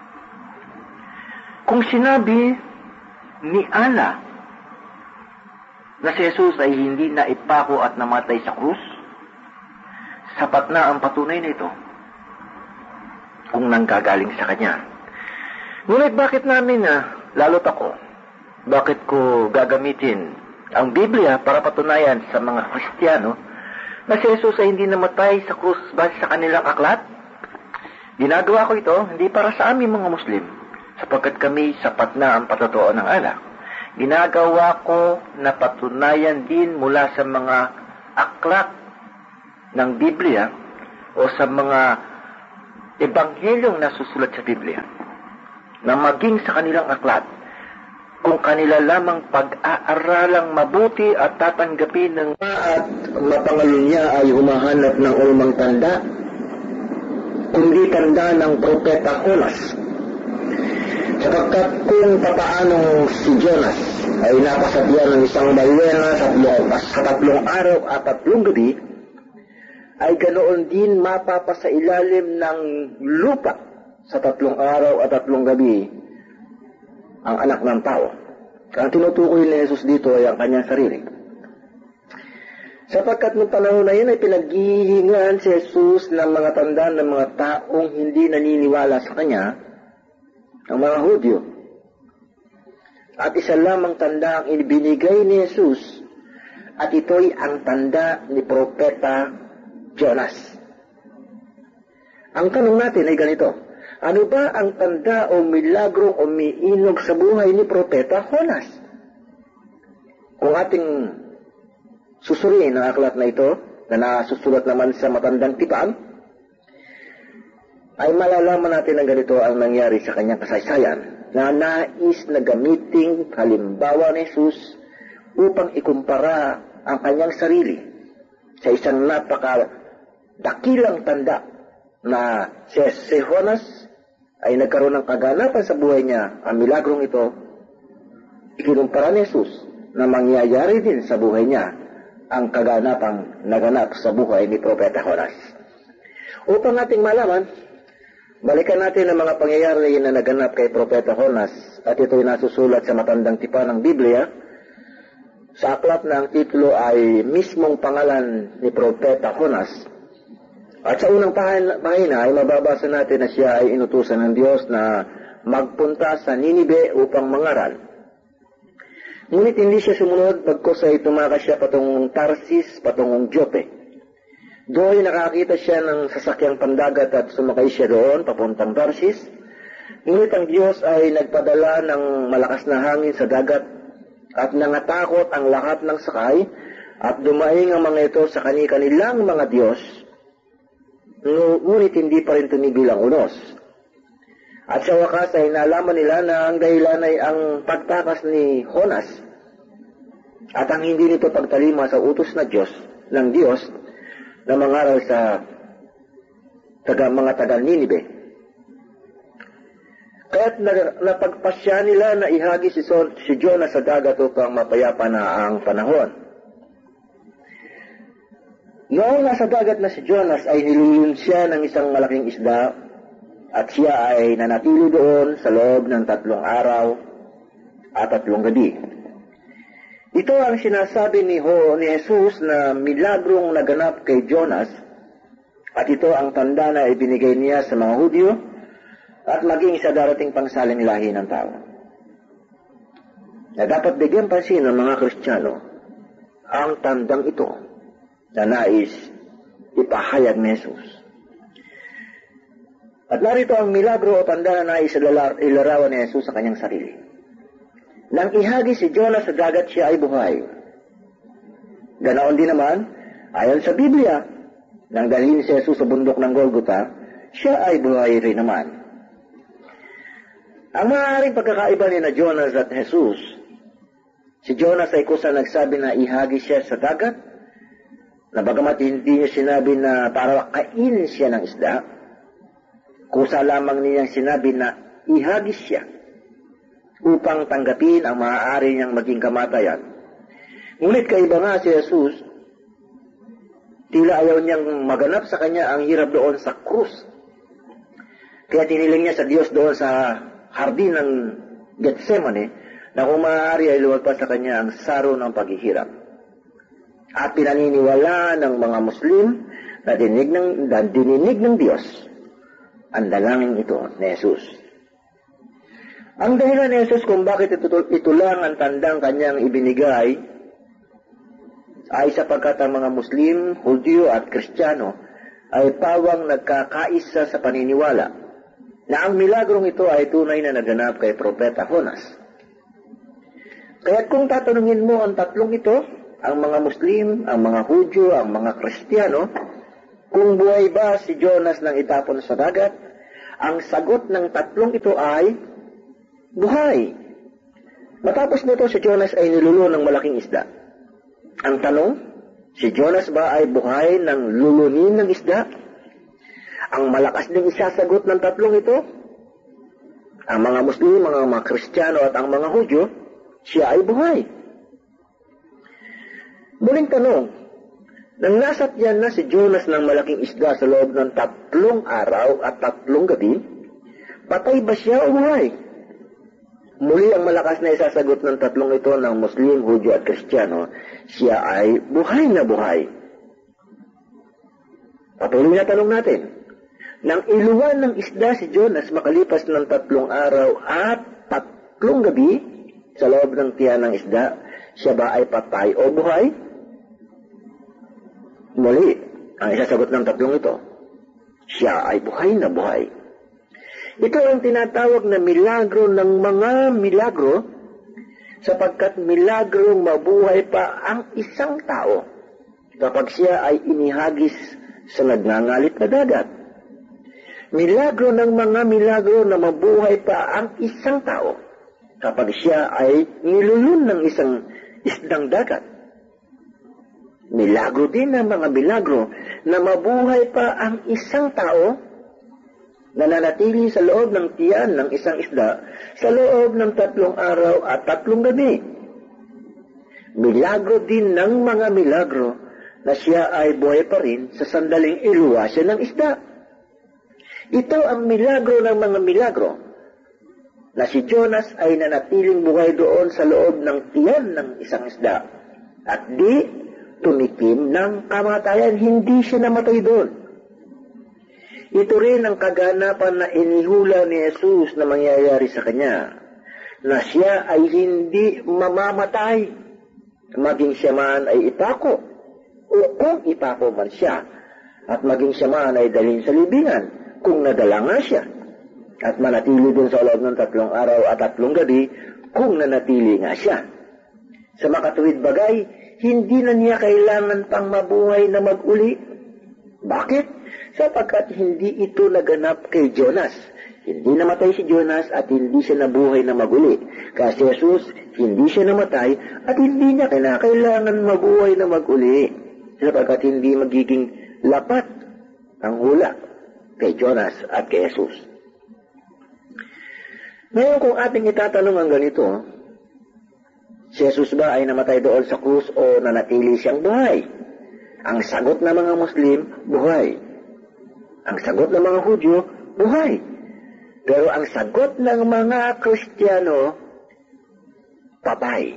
Kung sinabi ni Allah na si Jesus ay hindi na ipako at namatay sa krus, sapat na ang patunay nito kung nanggagaling sa Kanya. Ngunit bakit namin lalo't ako, bakit ko gagamitin ang Biblia para patunayan sa mga Kristiyano na si Jesus ay hindi namatay sa krus base sa kanilang aklat? Ginagawa ko ito hindi para sa aming mga Muslim, sapagkat kami sapat na ang patotoo ng Allah. Ginagawa ko na patunayan din mula sa mga aklat ng Biblia o sa mga ebanghelyong nasusulat sa Biblia na maging sa kanilang aklat kung kanila lamang pag-aaralang mabuti at tatanggapin ng at mapangalun niya ay humahanap ng ulmang tanda, kundi tanda ng propeta Jonas. Sapagkat kung papaanong si Jonas ay napasadya ng isang balyena sa 3 araw at 3 gabi, ay ganoon din mapapasailalim ng lupa sa 3 araw at 3 gabi ang anak ng tao. Ang tinutukoy ni Jesus dito ay ang kanyang sarili. Sapagkat noong panahon na yun ay pinaghihingaan si Jesus ng mga tanda ng mga taong hindi naniniwala sa kanya, ang mga Hudyo. At isa lamang tanda ang ibinigay ni Jesus, at ito'y ang tanda ni Propeta Jonas. Ang tanong natin ay ganito: ano ba ang tanda o milagrong umiinog sa buhay ni Propeta Jonas? Kung ating susuriin ang aklat na ito, na nasusulat naman sa matandang tipan, ay malalaman natin ang ganito ang nangyari sa kanyang kasaysayan, na nais na gamiting halimbawa ni Jesus upang ikumpara ang kanyang sarili sa isang napakadakilang tanda na si Jonas ay nagkaroon ng kaganapan sa buhay niya. Ang milagrong ito, ikinumpara ni Jesus na mangyayari din sa buhay niya ang kaganapang naganap sa buhay ni Propeta Jonas. Upang ating malaman, balikan natin ang mga pangyayari na naganap kay Propeta Jonas, at ito'y nasusulat sa matandang tipan ng Biblia. Sa aklat na ang titulo ay mismong pangalan ni Propeta Jonas. At sa unang pahina ay mababasa natin na siya ay inutusan ng Diyos na magpunta sa Ninibe upang mangaral. Ngunit hindi siya sumunod, bagkus ay tumakas siya patungong Tarsis, patungong Jope. Doon nakakita siya ng sasakyang pandagat at sumakay siya doon papuntang Tarsis. Ngunit ang Diyos ay nagpadala ng malakas na hangin sa dagat at nangatakot ang lahat ng sakay at dumaing ang mga ito sa kanilang mga Diyos. Ngunit hindi pa rin tumigil ang unos. At sa wakas ay nalaman nila na ang dahilan ay ang pagtakas ni Jonas at ang hindi nito pagtalima sa utos na Diyos ng Diyos na mangaral sa mga taga Ninibe. Kaya't napagpasya nila na ihagi si Jonas sa dagat upang mapayapa na ang panahon. Noong nasa dagat na si Jonas ay nilulun siya ng isang malaking isda at siya ay nanatili doon sa loob ng 3 araw at 3 gabi. Ito ang sinasabi ni Jesus na milagrong naganap kay Jonas, at ito ang tanda na ibinigay niya sa mga Hudyo at maging sa darating pangsaling lahi ng tao. Na dapat bigyan pansin ng mga Kristiyano ang tandang ito na nais ipahayag ni Jesus. At narito ang milagro o tanda na nais ilarawan ni Jesus sa kanyang sarili. Nang ihagi si Jonas sa dagat, siya ay buhay. Ganoon din naman, ayon sa Biblia, nang dalhin si Jesus sa bundok ng Golgota, siya ay buhay rin naman. Ang maaaring pagkakaiba ni na Jonas at Jesus, si Jonas ay kusa nagsabi na ihagi siya sa dagat, na bagamat hindi niya sinabi na para kainin siya ng isda, kusa lamang niyang sinabi na ihagis siya upang tanggapin ang maaari niyang maging kamatayan. Ngunit kaiba nga si Jesus, tila ayaw niyang maganap sa kanya ang hirap doon sa krus. Kaya tiniling niya sa Diyos doon sa hardin ng Getsemane na kung maaari ay luwagpas sa kanya ang saro ng paghihirap. At pinaniniwala ng mga Muslim na dininig ng Diyos ang dalangin ito ni Jesus. Ang dahilan ni Jesus kung bakit ito lang ang tandang kanyang ibinigay ay sapagkat ang mga Muslim, Hudyo at Kristiyano ay pawang nagkakaisa sa paniniwala na ang milagrong ito ay tunay na naganap kay Propeta Jonas. Kaya't kung tatanungin mo ang tatlong ito, ang mga Muslim, ang mga Hudyo, ang mga Kristiyano, Kung buhay ba si Jonas nang itapon sa dagat, ang sagot ng tatlong ito ay buhay. Matapos nito, si Jonas ay nilulo ng malaking isda. Ang tanong, si Jonas ba ay buhay ng lulunin ng isda? Ang malakas ding isasagot ng tatlong ito, ang mga Muslim, mga Kristiyano at ang mga Hudyo, siya ay buhay. Muling tanong, nang nasatyan na si Jonas ng malaking isda sa loob ng 3 araw at 3 gabi, patay ba siya o buhay? Muli ang malakas na isasagot ng tatlong ito ng Muslim, Hudyo at Kristiyano, siya ay buhay na buhay. Patuloy na tanong natin, nang iluwan ng isda si Jonas makalipas ng 3 araw at 3 gabi sa loob ng tiyan ng isda, siya ba ay patay o buhay? Muli, ang isasagot ng tatlong ito, siya ay buhay na buhay. Ito ang tinatawag na milagro ng mga milagro, sapagkat milagrong mabuhay pa ang isang tao kapag siya ay inihagis sa nagngangalit na dagat. Milagro ng mga milagro na mabuhay pa ang isang tao kapag siya ay nilulun ng isang isdang dagat. Milagro din ang mga milagro na mabuhay pa ang isang tao na nanatili sa loob ng tiyan ng isang isda sa loob ng 3 araw at 3 gabi. Milagro din ng mga milagro na siya ay buhay pa rin sa sandaling iluwa siya ng isda. Ito ang milagro ng mga milagro na si Jonas ay nanatiling buhay doon sa loob ng tiyan ng isang isda at di tumikim ng kamatayan, hindi siya namatay doon. Ito rin ang kaganapan na inihula ni Jesus na mangyayari sa kanya, na siya ay hindi mamamatay, maging siya man ay ipako, o kung ipako man siya, at maging siya man ay dalhin sa libingan, kung nadala nga siya, at manatili din sa loob ng 3 araw at 3 gabi, kung nanatili nga siya. Sa makatuwid bagay, hindi na niya kailangan pang mabuhay na mag-uli. Bakit? Sapagkat hindi ito naganap kay Jonas. Hindi namatay si Jonas at hindi siya nabuhay na mag-uli. Kasi Jesus, hindi siya namatay at hindi niya kailangan mabuhay na mag-uli. Sapagkat hindi magiging lapat ang hula kay Jonas at kay Jesus. Ngayon kung ating itatanong ang ganito, si Jesus ba ay namatay doon sa krus o nanatili siyang buhay? Ang sagot ng mga Muslim, buhay. Ang sagot ng mga Hudyo, buhay. Pero ang sagot ng mga Kristiyano, patay.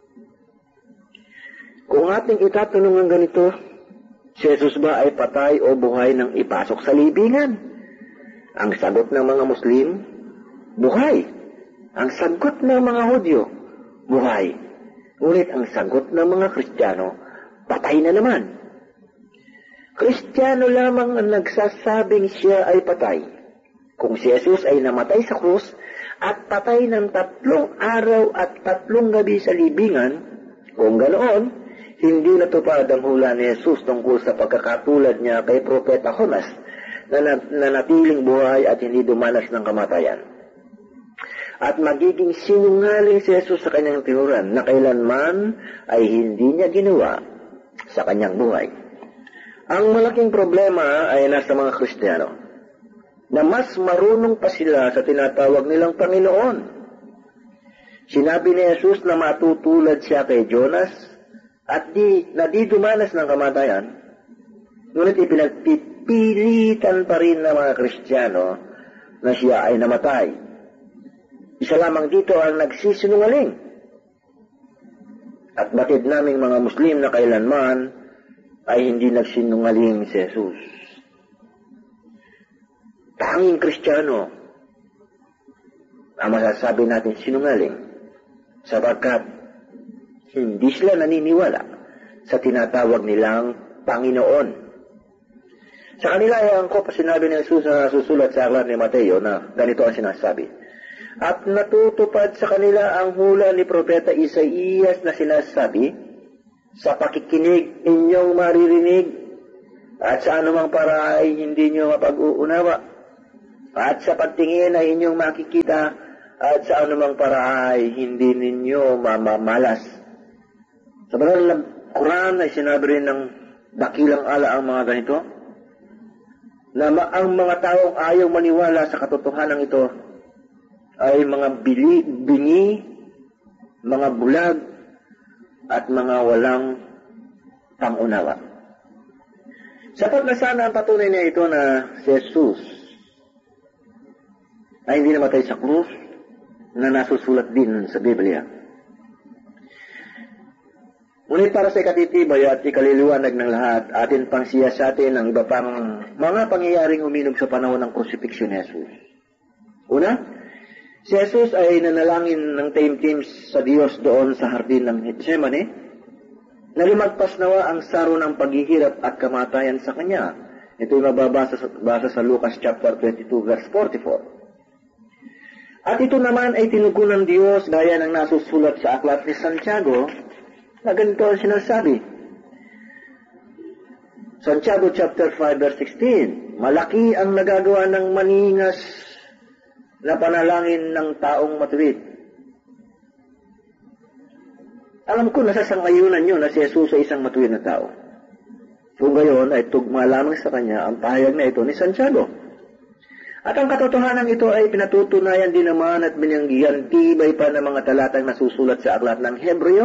Kung ating itatanong ang ganito, si Jesus ba ay patay o buhay nang ipasok sa libingan? Ang sagot ng mga Muslim, buhay. Ang sagot ng mga Hudyo, buhay. Ngunit ang sagot ng mga Kristiyano, patay na naman. Kristiyano lamang ang nagsasabing siya ay patay. Kung si Jesus ay namatay sa krus at patay ng 3 araw at 3 gabi sa libingan, kung ganoon, hindi natupad ang hula ni Jesus tungkol sa pagkakatulad niya kay Propeta Jonas na nanatiling buhay at hindi dumanas ng kamatayan. At magiging sinungaling si Jesus sa kanyang tinuran na kailanman ay hindi niya ginawa sa kanyang buhay. Ang malaking problema ay nasa mga Kristiyano na mas marunong pa sila sa tinatawag nilang Panginoon. Sinabi ni Jesus na matutulad siya kay Jonas at di dumanas ng kamatayan, ngunit ipinagpipilitan pa rin ng mga Kristiyano na siya ay namatay. Isa lamang dito ang nagsisinungaling. At batid naming mga Muslim na kailanman ay hindi nagsinungaling si Jesus. Tanging Kristiyano ang masasabi natin sinungaling sapagkat hindi sila naniniwala sa tinatawag nilang Panginoon. Sa kanila ay angkop sinabi ni Jesus na susulat sa aklat ni Mateo na ganito ang sinasabi. At natutupad sa kanila ang hula ni Propeta Isaías na sinasabi, sa pakikinig inyong maririnig At sa anumang paraan ay hindi nyo mapag-uunawa. At sa pagtingin ay inyong makikita, at sa anumang paraan ay hindi ninyo mamamalas. Sa banal na Quran ay sinabi rin ng dakilang ala ang mga ganito, na ang mga taong ayaw maniwala sa katotohanan ito ay mga bingi, mga bulag, at mga walang pangunawa. Sapat na sana ang patunay na ito na si Jesus ay hindi namatay sa krus na nasusulat din sa Biblia. Ngunit para sa ikatitibay at ikaliliwanag ng lahat, atin pang siyasatin ang iba pang mga pangyayaring uminog sa panahon ng crucifixion ni Jesus. Una, si Jesus ay nanalangin ng taimtim sa Diyos doon sa hardin ng Getsemane, na lumagpas nawa ang saro ng paghihirap at kamatayan sa Kanya. Ito'y mababasa sa Lucas chapter 22 verse 44. At ito naman ay tinugon ng Diyos gaya ng nasusulat sa aklat ni Santiago, na ganito ang sinasabi. Santiago chapter 5 verse 16, malaki ang nagagawa ng maningas na panalangin ng taong matuwid. Alam ko nasasangayunan nyo na si Jesus ay isang matuwid na tao. Kung gayon ay tugma lamang sa kanya ang pahayag na ito ni Santiago. At ang katotohanan ito ay pinatutunayan din naman at binanggihan tibay pa ng mga talatang nasusulat sa aklat ng Hebreo,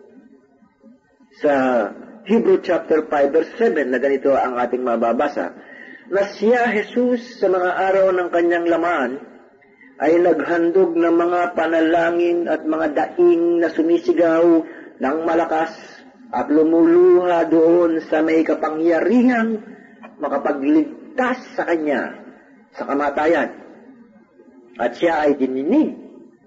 sa Hebrew chapter 5 verse 7 na ganito ang ating mababasa, na siya Jesus sa mga araw ng kanyang laman ay naghandog ng mga panalangin at mga daing na sumisigaw ng malakas at lumuluha doon sa may kapangyarihang makapagligtas sa kanya sa kamatayan. At siya ay dininig.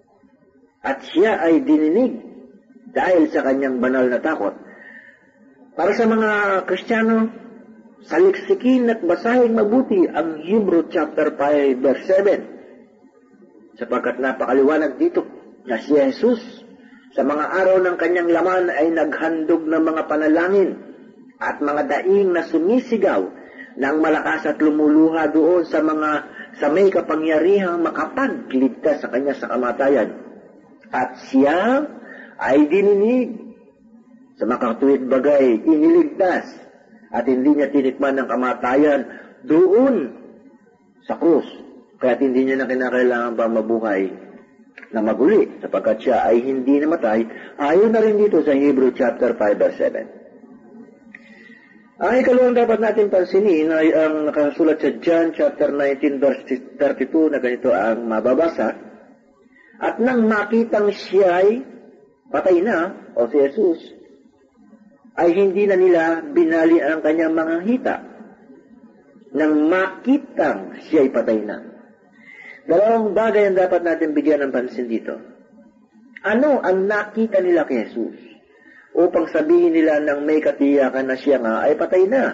Dahil sa kanyang banal na takot. Para sa mga Kristiyano, saliksikin at basahin mabuti ang Hebrew chapter 5 verse 7. Sapagkat napakaliwanag dito na si Jesus sa mga araw ng kanyang laman ay naghandog ng mga panalangin at mga daing na sumisigaw ng malakas at lumuluha doon sa may kapangyarihang makapagligtas sa kanya sa kamatayan. At siya ay dininig sa makatuwid bagay, iniligtas, at hindi niya tinikman ng kamatayan doon sa krus. Kaya hindi niya na kinakailangan pa mabuhay na maguli, sapagkat siya ay hindi namatay. Ayon na rin dito sa Hebrew chapter 5 verse 7. Ang ikalawang dapat natin pansinin ay ang nakasulat sa John chapter 19 verse 32 na ganito ang mababasa. At nang makitang siya'y patay na, o si Jesus, ay hindi na nila binali ang kanyang mga hita. Nang makitang siya'y patay na. Dalawang bagay ang dapat natin bigyan ng pansin dito. Ano ang nakita nila kay Jesus? Upang sabihin nila nang may katiyakan na siya nga ay patay na.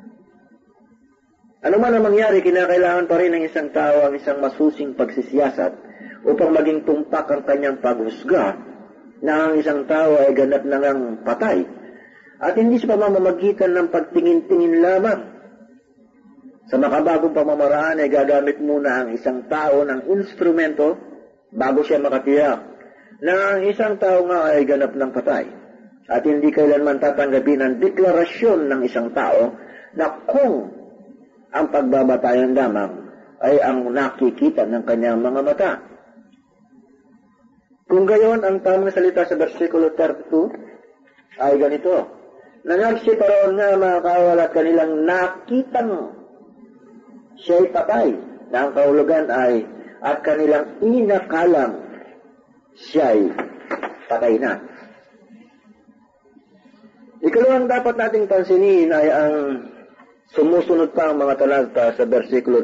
Ano man ang mangyari, kinakailangan pa rin ng isang tao ang isang masusing pagsisiyasat upang maging tumpak ang kanyang paghusga na ang isang tao ay ganap na ngang patay. At hindi sa pamamagitan ng pagtingin-tingin lamang. Sa makabagong pamamaraan ay gagamit muna ang isang tao ng instrumento bago siya makatiyak na ang isang tao nga ay ganap ng patay. At hindi kailanman tatanggapin ang deklarasyon ng isang tao na kung ang pagbabatayan lamang ay ang nakikita ng kanyang mga mata. Kung gayon, ang tamang salita sa versikulo 32 ay ganito. Nangagsiparoon nga mga kawal at kanilang nakitang siya'y patay, na ang kahulugan ay at kanilang inakalang siya'y patay na. Ikalawang dapat nating pansinin ay ang sumusunod pa ang mga talata sa versikulo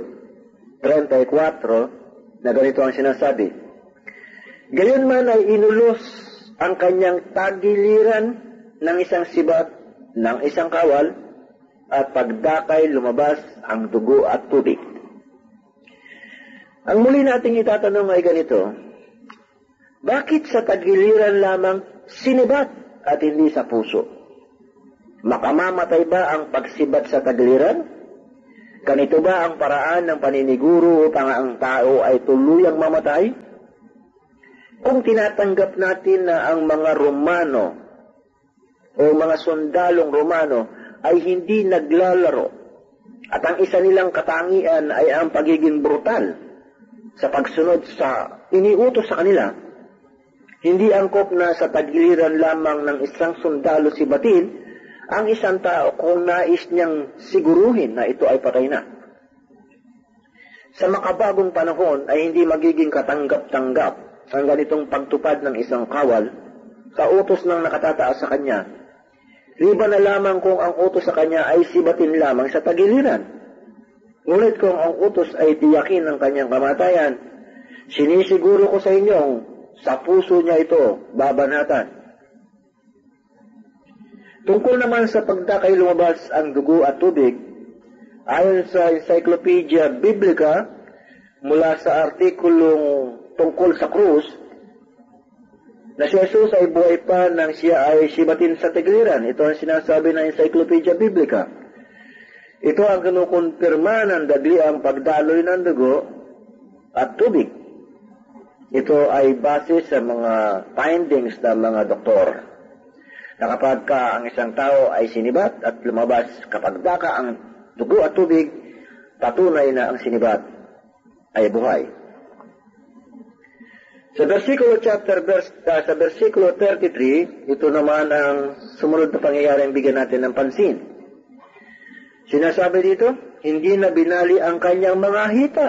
34 na ganito ang sinasabi. Gayon man ay inulos ang kanyang tagiliran ng isang sibat ng isang kawal at pagdakay lumabas ang dugo at tubig. Ang muli nating itatanong ay ganito, bakit sa tagiliran lamang sinibat at hindi sa puso? Makamamatay ba ang pagsibat sa tagiliran? Ganito ba ang paraan ng paniniguro upang ang tao ay tuluyang mamatay? Kung tinatanggap natin na ang mga Romano o mga sundalong Romano ay hindi naglalaro at ang isa nilang katangian ay ang pagiging brutal sa pagsunod sa iniutos sa kanila, hindi angkop na sa tagiliran lamang ng isang sundalo si Batin ang isang tao kung nais niyang siguruhin na ito ay patay na. Sa makabagong panahon ay hindi magiging katanggap-tanggap ang ganitong pagtupad ng isang kawal sa utos ng nakatataas sa kanya, liban na lamang kung ang utos sa kanya ay sibatin lamang sa tagiliran. Ngunit kung ang utos ay tiyakin ng kanyang kamatayan, sinisiguro ko sa inyong sa puso niya ito babanatan. Tungkol naman sa pagdakay lumabas ang dugo at tubig, ayon sa Encyclopedia Biblica, mula sa artikulong tungkol sa krus, na si Jesus ay buhay pa nang siya ay sibatin sa tagiliran. Ito ang sinasabi ng Encyclopedia Biblica. Ito ang kinukumpirma ng dagliang pagdaloy ng dugo at tubig. Ito ay base sa mga findings ng mga doktor, na kapag ang isang tao ay sinibat at lumabas kapag daka ang dugo at tubig, patunay na ang sinibat ay buhay. Sa versikulo 33, ito naman ang sumunod na pangyayaring bigyan natin ng pansin. Sinasabi dito, hindi na binali ang kanyang mga hita.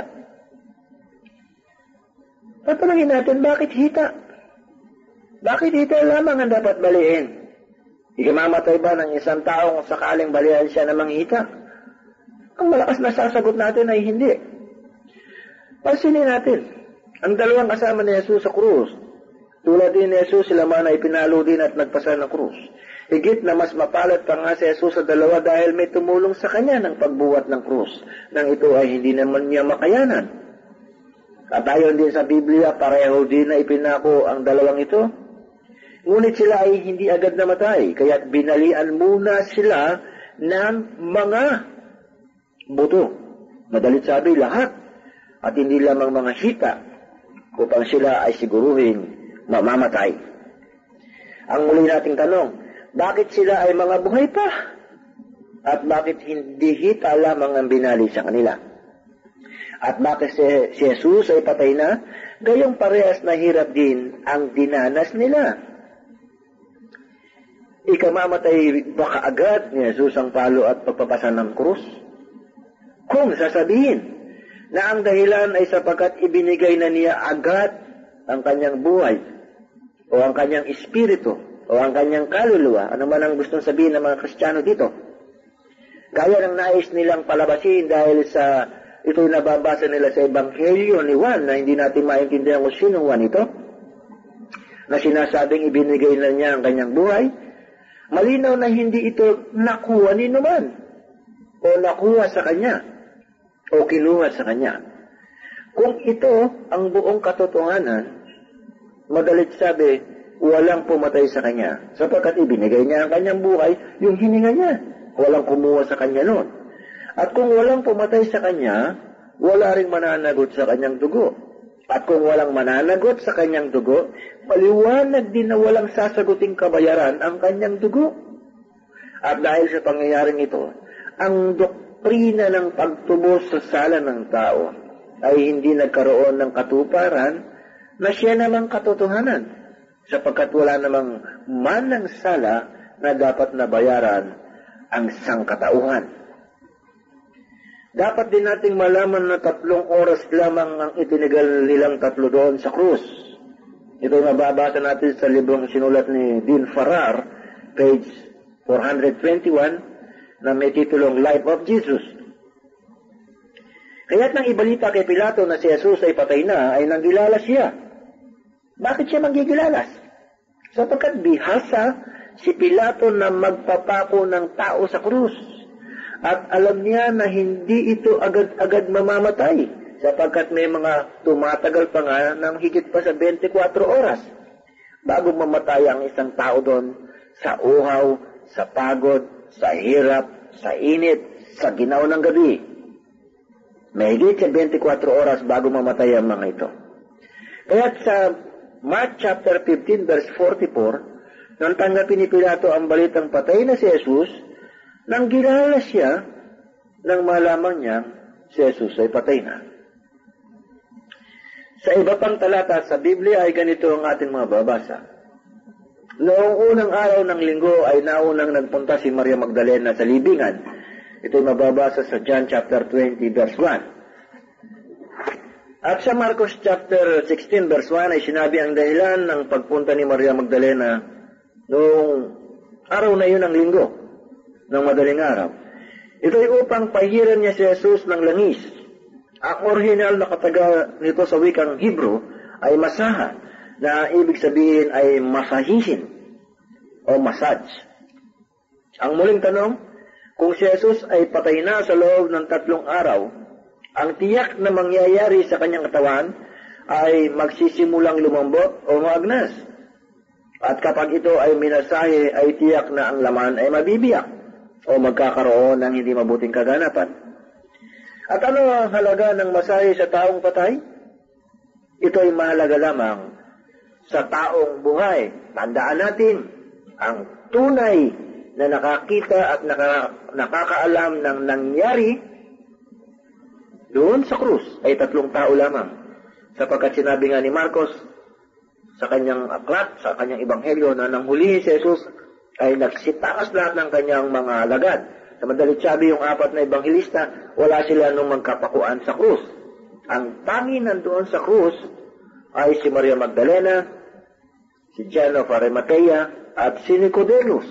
Tatanungin natin, bakit hita? Bakit hita lamang ang dapat baliin? Ikamamatay ba ng isang tao kung sakaling balihan siya ng mga hita? Ang malakas na sasagot natin ay hindi. Pansinin natin, ang dalawang kasama ni Jesus sa krus, tulad din ni Jesus, sila man ay pinalo din at nagpasa ng krus. Higit na mas mapalad pa nga si Jesus sa dalawa dahil may tumulong sa kanya ng pagbuhat ng krus, nang ito ay hindi naman niya makayanan. At ayon din sa Biblia, pareho din na ipinako ang dalawang ito. Ngunit sila ay hindi agad namatay, kaya't binalian muna sila ng mga buto. Madalit sabi, lahat. At hindi lamang mga hita, upang sila ay siguruhin mamamatay. Ang muli nating tanong, bakit sila ay mga buhay pa? At bakit hindi hita lamang ang binali sa kanila? At bakit si Jesus ay patay na? Gayong parehas na hirap din ang dinanas nila. Ikamamatay ba kaagad ni Jesus ang palo at pagpapasan ng krus? Kung sasabihin na ang dahilan ay sapagkat ibinigay na niya agad ang kanyang buhay o ang kanyang espiritu o ang kanyang kaluluwa, ano man ang gustong sabihin ng mga Kristiyano dito, gaya ng nais nilang palabasin dahil sa ito'y nababasa nila sa Ebanghelyo ni Juan na hindi natin maintindihan kung sinong Juan ito, na sinasabing ibinigay na niya ang kanyang buhay. Malinaw na hindi ito nakuha ni naman o nakuha sa kanya o kinuha sa kanya. Kung ito ang buong katotohanan, madalit sabi, walang pumatay sa kanya sapagkat ibinigay niya ang kanyang buhay, yung hininga niya. Walang kumuha sa kanya noon. At kung walang pumatay sa kanya, wala ring mananagot sa kanyang dugo. At kung walang mananagot sa kanyang dugo, maliwanag din na walang sasaguting kabayaran ang kanyang dugo. At dahil sa pangyayaring ito, ang doktrina ng pagtubos sa sala ng tao ay hindi nagkaroon ng katuparan na siya namang katotohanan, sapagkat wala namang manang sala na dapat nabayaran ang sangkatauhan. Dapat din nating malaman na 3 oras lamang ang itinigal nilang 3 doon sa krus. Ito ay mababasa natin sa librong sinulat ni Dean Farrar, page 421, na may titulong Life of Jesus. Kaya't nang ibalita kay Pilato na si Jesus ay patay na, ay nanggilala siya. Bakit siya manggigilalas? Sapagkat bihasa si Pilato na magpapako ng tao sa krus. At alam niya na hindi ito agad-agad mamamatay sapagkat may mga tumatagal pa nga ng higit pa sa 24 oras bago mamatay ang isang tao doon sa uhaw, sa pagod, sa hirap, sa init, sa ginaw ng gabi. Mahigit sa 24 oras bago mamatay ang mga ito. Kaya sa Mark chapter 15 verse 44, nang tanggapin ni Pilato ang balitang patay na si Jesus, nang gilala siya, nang malaman niya si Jesus ay patay na. Sa iba pang talata sa Biblia ay ganito ang ating mga babasa. Noong unang araw ng linggo ay naunang nagpunta si Maria Magdalena sa libingan. Ito'y mababasa sa John chapter 20 verse 1. At sa Marcos chapter 16 verse 1 ay sinabi ang dahilan ng pagpunta ni Maria Magdalena noong araw na yun ng linggo, ng madaling araw. Ito'y upang pahiran niya si Jesus ng langis. Ang original na kataga nito sa wikang Hebrew ay masaha, na ibig sabihin ay masahihin o massage. Ang muling tanong, kung si Jesus ay patay na sa loob ng 3 araw, ang tiyak na mangyayari sa kanyang katawan ay magsisimulang lumambot o maagnas. At kapag ito ay minasahe, ay tiyak na ang laman ay mabibiyak o magkakaroon ng hindi mabuting kaganapan. At ano ang halaga ng masahe sa taong patay? Ito ay mahalaga lamang sa taong buhay. Tandaan natin, ang tunay na nakakita at nakakaalam ng nangyari doon sa krus ay 3 tao lamang. Sapagkat sinabi nga ni Marcos sa kanyang aklat, sa kanyang ebanghelyo, na nang hulihin si Jesus ay nagsitakas lahat ng kanyang mga alagad. Sa madalit sabi, yung 4 na ebanghelista, wala sila nung magkapakuan sa krus. Ang tangi nandoon sa krus ay si Maria Magdalena, si John of Arimathea, at si Nicodemus.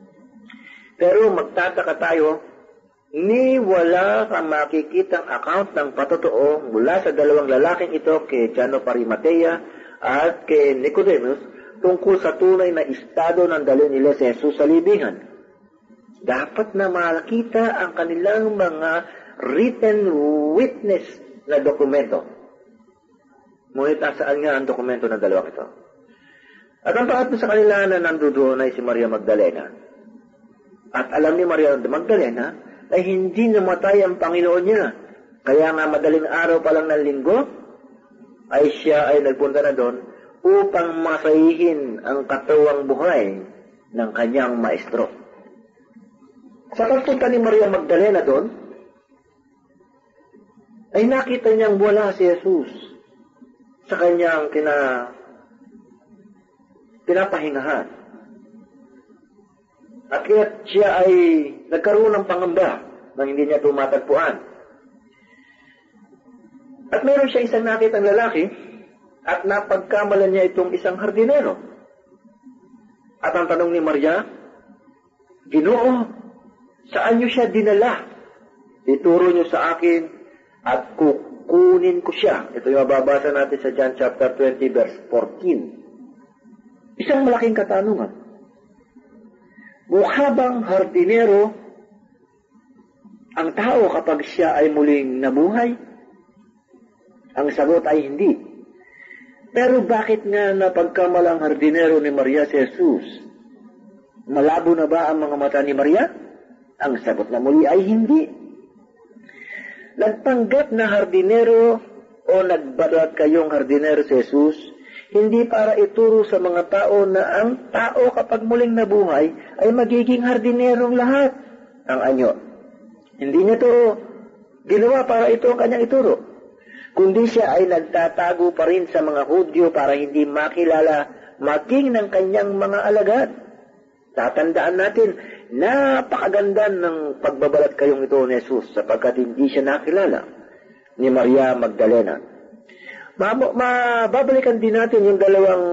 Pero magtataka tayo, ni wala kang makikitang account ng patotoo mula sa 2 lalaking ito, kay John of Arimathea at kay Nicodemus, tungkol sa tunay na estado ng dalhin nila si Jesus sa libingan. Dapat na makita ang kanilang mga written witness na dokumento. Ngunit nasaan nga ang dokumento ng 2 ito? At ang pangatlo sa kanila na nandoon ay si Maria Magdalena. At alam ni Maria Magdalena ay hindi namatay ang Panginoon niya. Kaya nga madaling araw pa lang ng linggo, ay siya ay nagpunta na doon upang masahihin ang katawang buhay ng kanyang maestro. Sa pagpunta ni Maria Magdalena doon, ay nakita niyang wala si Jesus sa kanyang pinapahingahan. At kaya siya ay nagkaroon ng pangamba nang hindi niya tumatagpuan. At meron siya isang nakitang lalaki at napagkamalan niya itong isang hardinero. At ang tanong ni Maria, Ginoo, saan niyo siya dinala? Ituro niyo sa akin at kukunin ko siya. Ito yung mababasa natin sa John chapter 20 verse 14. Isang malaking katanungan. Mukha bang hardinero ang tao kapag siya ay muling nabuhay? Ang sagot ay hindi. Pero bakit nga napagkamalang hardinero ni Maria si Jesus? Malabo na ba ang mga mata ni Maria? Ang sagot na muli ay hindi. Nagpanggap na hardinero o nagbalat kayong hardinero si Jesus, hindi para ituro sa mga tao na ang tao kapag muling nabuhay ay magiging hardinerong lahat. Ang anyo. Hindi niya to ginawa para ito ang kanyang ituro. Kundi siya ay nagtatago pa rin sa mga Hudyo para hindi makilala maging ng kanyang mga alagad. Tatandaan natin, napakaganda ng pagbabalat kayong ito ni Jesus sapagkat hindi siya nakilala ni Maria Magdalena. Mababalikan din natin yung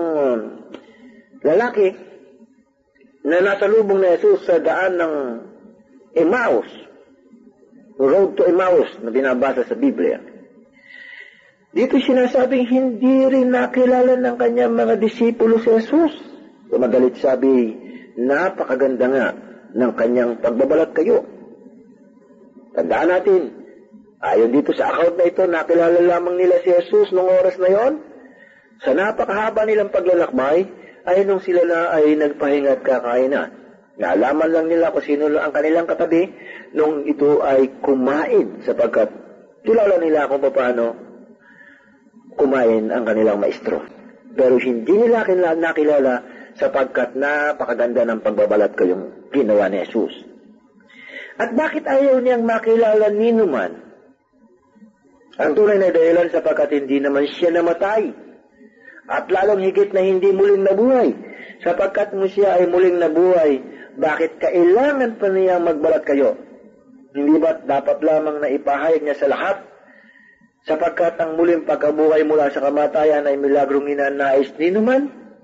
2 lalaki na nasa lubong ni Jesus sa daan ng Emmaus, road to Emmaus na binabasa sa Biblia. Dito sinasabing hindi rin nakilala ng kanyang mga disipulo si Jesus. Madalit sabi, napakaganda nga ng kanyang pagbabalat kayo. Tandaan natin, ayon dito sa account na ito, nakilala lamang nila si Jesus noong oras na yon. Sa napakahaba nilang paglalakbay, ay nung sila na ay nagpahinga at kakain na. Naalaman lang nila kung sino ang kanilang katabi nung ito ay kumain sapagkat kilala nila kung paano kumain ang kanilang maestro. Pero hindi nila nakilala sapagkat napakaganda ng pagbabalat ko yung ginawa ni Jesus. At bakit ayaw niyang makilala ni Numan? Ang tunay na dahilan sapagkat hindi naman siya namatay. At lalong higit na hindi muling nabuhay. Sapagkat mo siya ay muling nabuhay, bakit kailangan pa niya magbalat kayo? Hindi ba dapat lamang na ipahayag niya sa lahat? Sapagkat ang muling pagkabuhay mula sa kamatayan ay milagrong inanais ni Numan?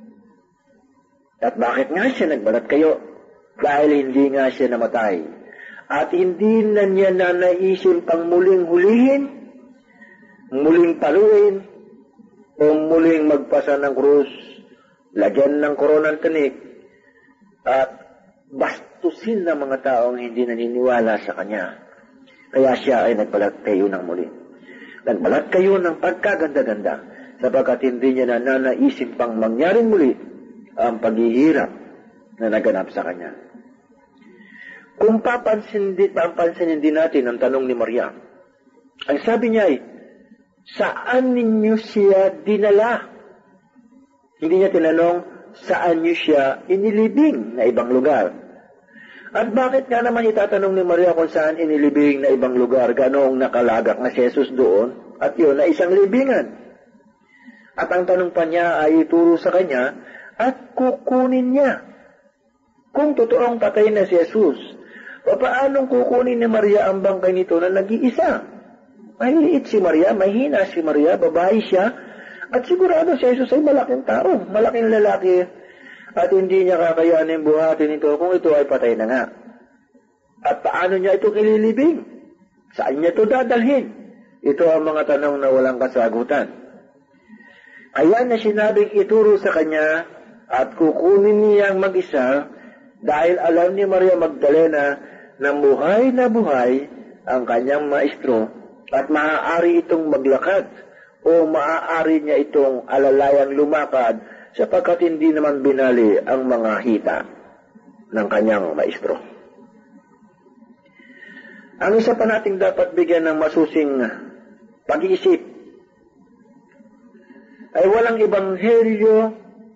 At bakit nga siya nagbalat kayo? Dahil hindi nga siya namatay. At hindi na niya nanaisin pang muling hulihin, muling paluin, o muling magpasa ng krus, lagyan ng koronang tinik, at bastusin ng mga taong hindi naniniwala sa kanya. Kaya siya ay nagbalat kayo ng muli. Nagbalat kayo ng pagkaganda-ganda, sapagkat hindi niya nanaisin pang mangyaring muli ang paghihirap na naganap sa kanya. Kung papansinin din natin ang tanong ni Maria, ang sabi niya ay, saan ninyo siya dinala? Hindi niya tinanong, saan niyo siya inilibing na ibang lugar? At bakit nga naman itatanong ni Maria kung saan inilibing na ibang lugar, ganoong nakalagak na si Jesus doon, at yun na isang libingan? At ang tanong pa niya ay ituro sa kanya, at kukunin niya. Kung totoong patay na si Jesus, paanong kukunin ni Maria ang bangkay nito na nag-iisa? Mahiliit si Maria, mahina si Maria, babae siya, at sigurado si Jesus ay malaking tao, malaking lalaki, at hindi niya kakayanin buhatin ito kung ito ay patay na nga. At paano niya ito kililibing? Saan niya ito dadalhin? Ito ang mga tanong na walang kasagutan. Kaya na sinabing ituro sa kanya at kukunin niyang mag-isa dahil alam ni Maria Magdalena na buhay ang kanyang maestro at maaari itong maglakad o maaari niya itong alalayan lumakad sapagkat hindi naman binali ang mga hita ng kanyang maestro. Ang isa pa nating dapat bigyan ng masusing pag-iisip ay walang ebanghelyo,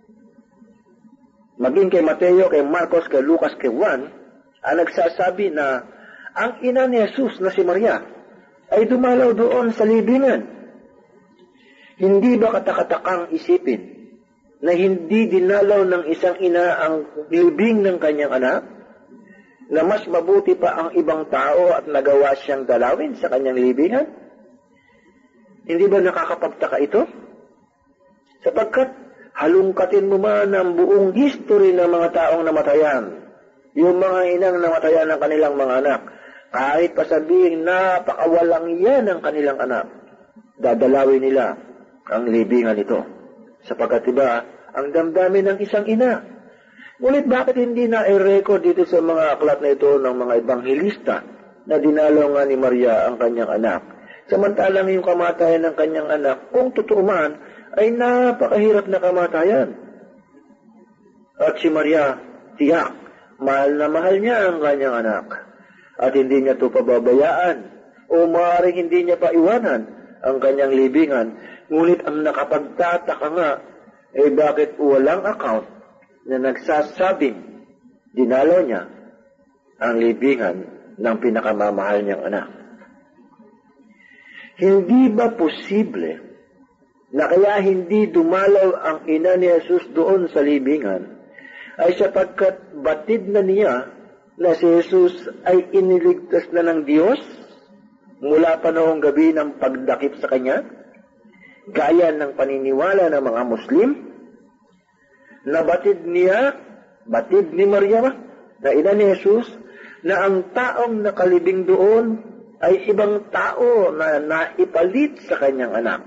maging kay Mateo, kay Marcos, kay Lucas, kay Juan, ang nagsasabi na ang ina ni Jesus na si Maria ay dumalaw doon sa libingan. Hindi ba katakatakang isipin na hindi dinalaw ng isang ina ang libing ng kanyang anak? Na mas mabuti pa ang ibang tao at nagawa siyang dalawin sa kanyang libingan? Hindi ba nakakapagtaka ito? Sapagkat halungkatin mo man ang buong history ng mga taong namatayan, yung mga inang namatayan ng kanilang mga anak, kahit pa sabihin napakawalang yan ang kanilang anak, dadalawin nila ang libingan nito. Sapagkat diba, ang damdamin ng isang ina. Ngunit bakit hindi na i-record dito sa mga aklat na ito ng mga ebanghilista na dinalaw nga ni Maria ang kanyang anak? Samantalang yung kamatayan ng kanyang anak, kung totoo man, ay napakahirap na kamatayan. At si Maria, tiyak, mahal na mahal niya ang kanyang anak. At hindi niya ito pababayaan o maaaring hindi niya paiwanan ang kanyang libingan. Ngunit ang nakapagtataka nga, bakit walang account na nagsasabing dinalaw niya ang libingan ng pinakamamahal niyang anak? Hindi ba posible na kaya hindi dumalaw ang ina ni Jesus doon sa libingan ay sapagkat batid na niya na si Jesus ay iniligtas na ng Diyos mula pa noong gabi ng pagdakip sa kanya, gaya ng paniniwala ng mga Muslim, na batid ni Maria na ina ni Jesus, na ang taong nakalibing doon ay ibang tao na naipalit sa kanyang anak.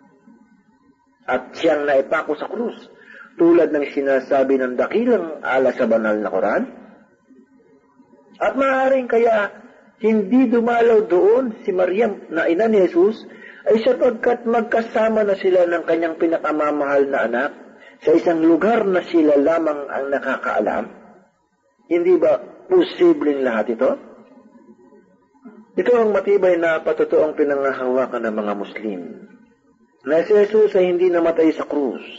At siyang naipako sa krus, tulad ng sinasabi ng dakilang alas sa banal na Quran. At maaaring kaya hindi dumalaw doon si Maria na ina ni Jesus ay sapagkat magkasama na sila ng kanyang pinakamamahal na anak sa isang lugar na sila lamang ang nakakaalam. Hindi ba posibleng lahat ito? Ito ang matibay na patotoong pinangahawakan ng mga Muslim, na si Jesus ay hindi namatay sa krus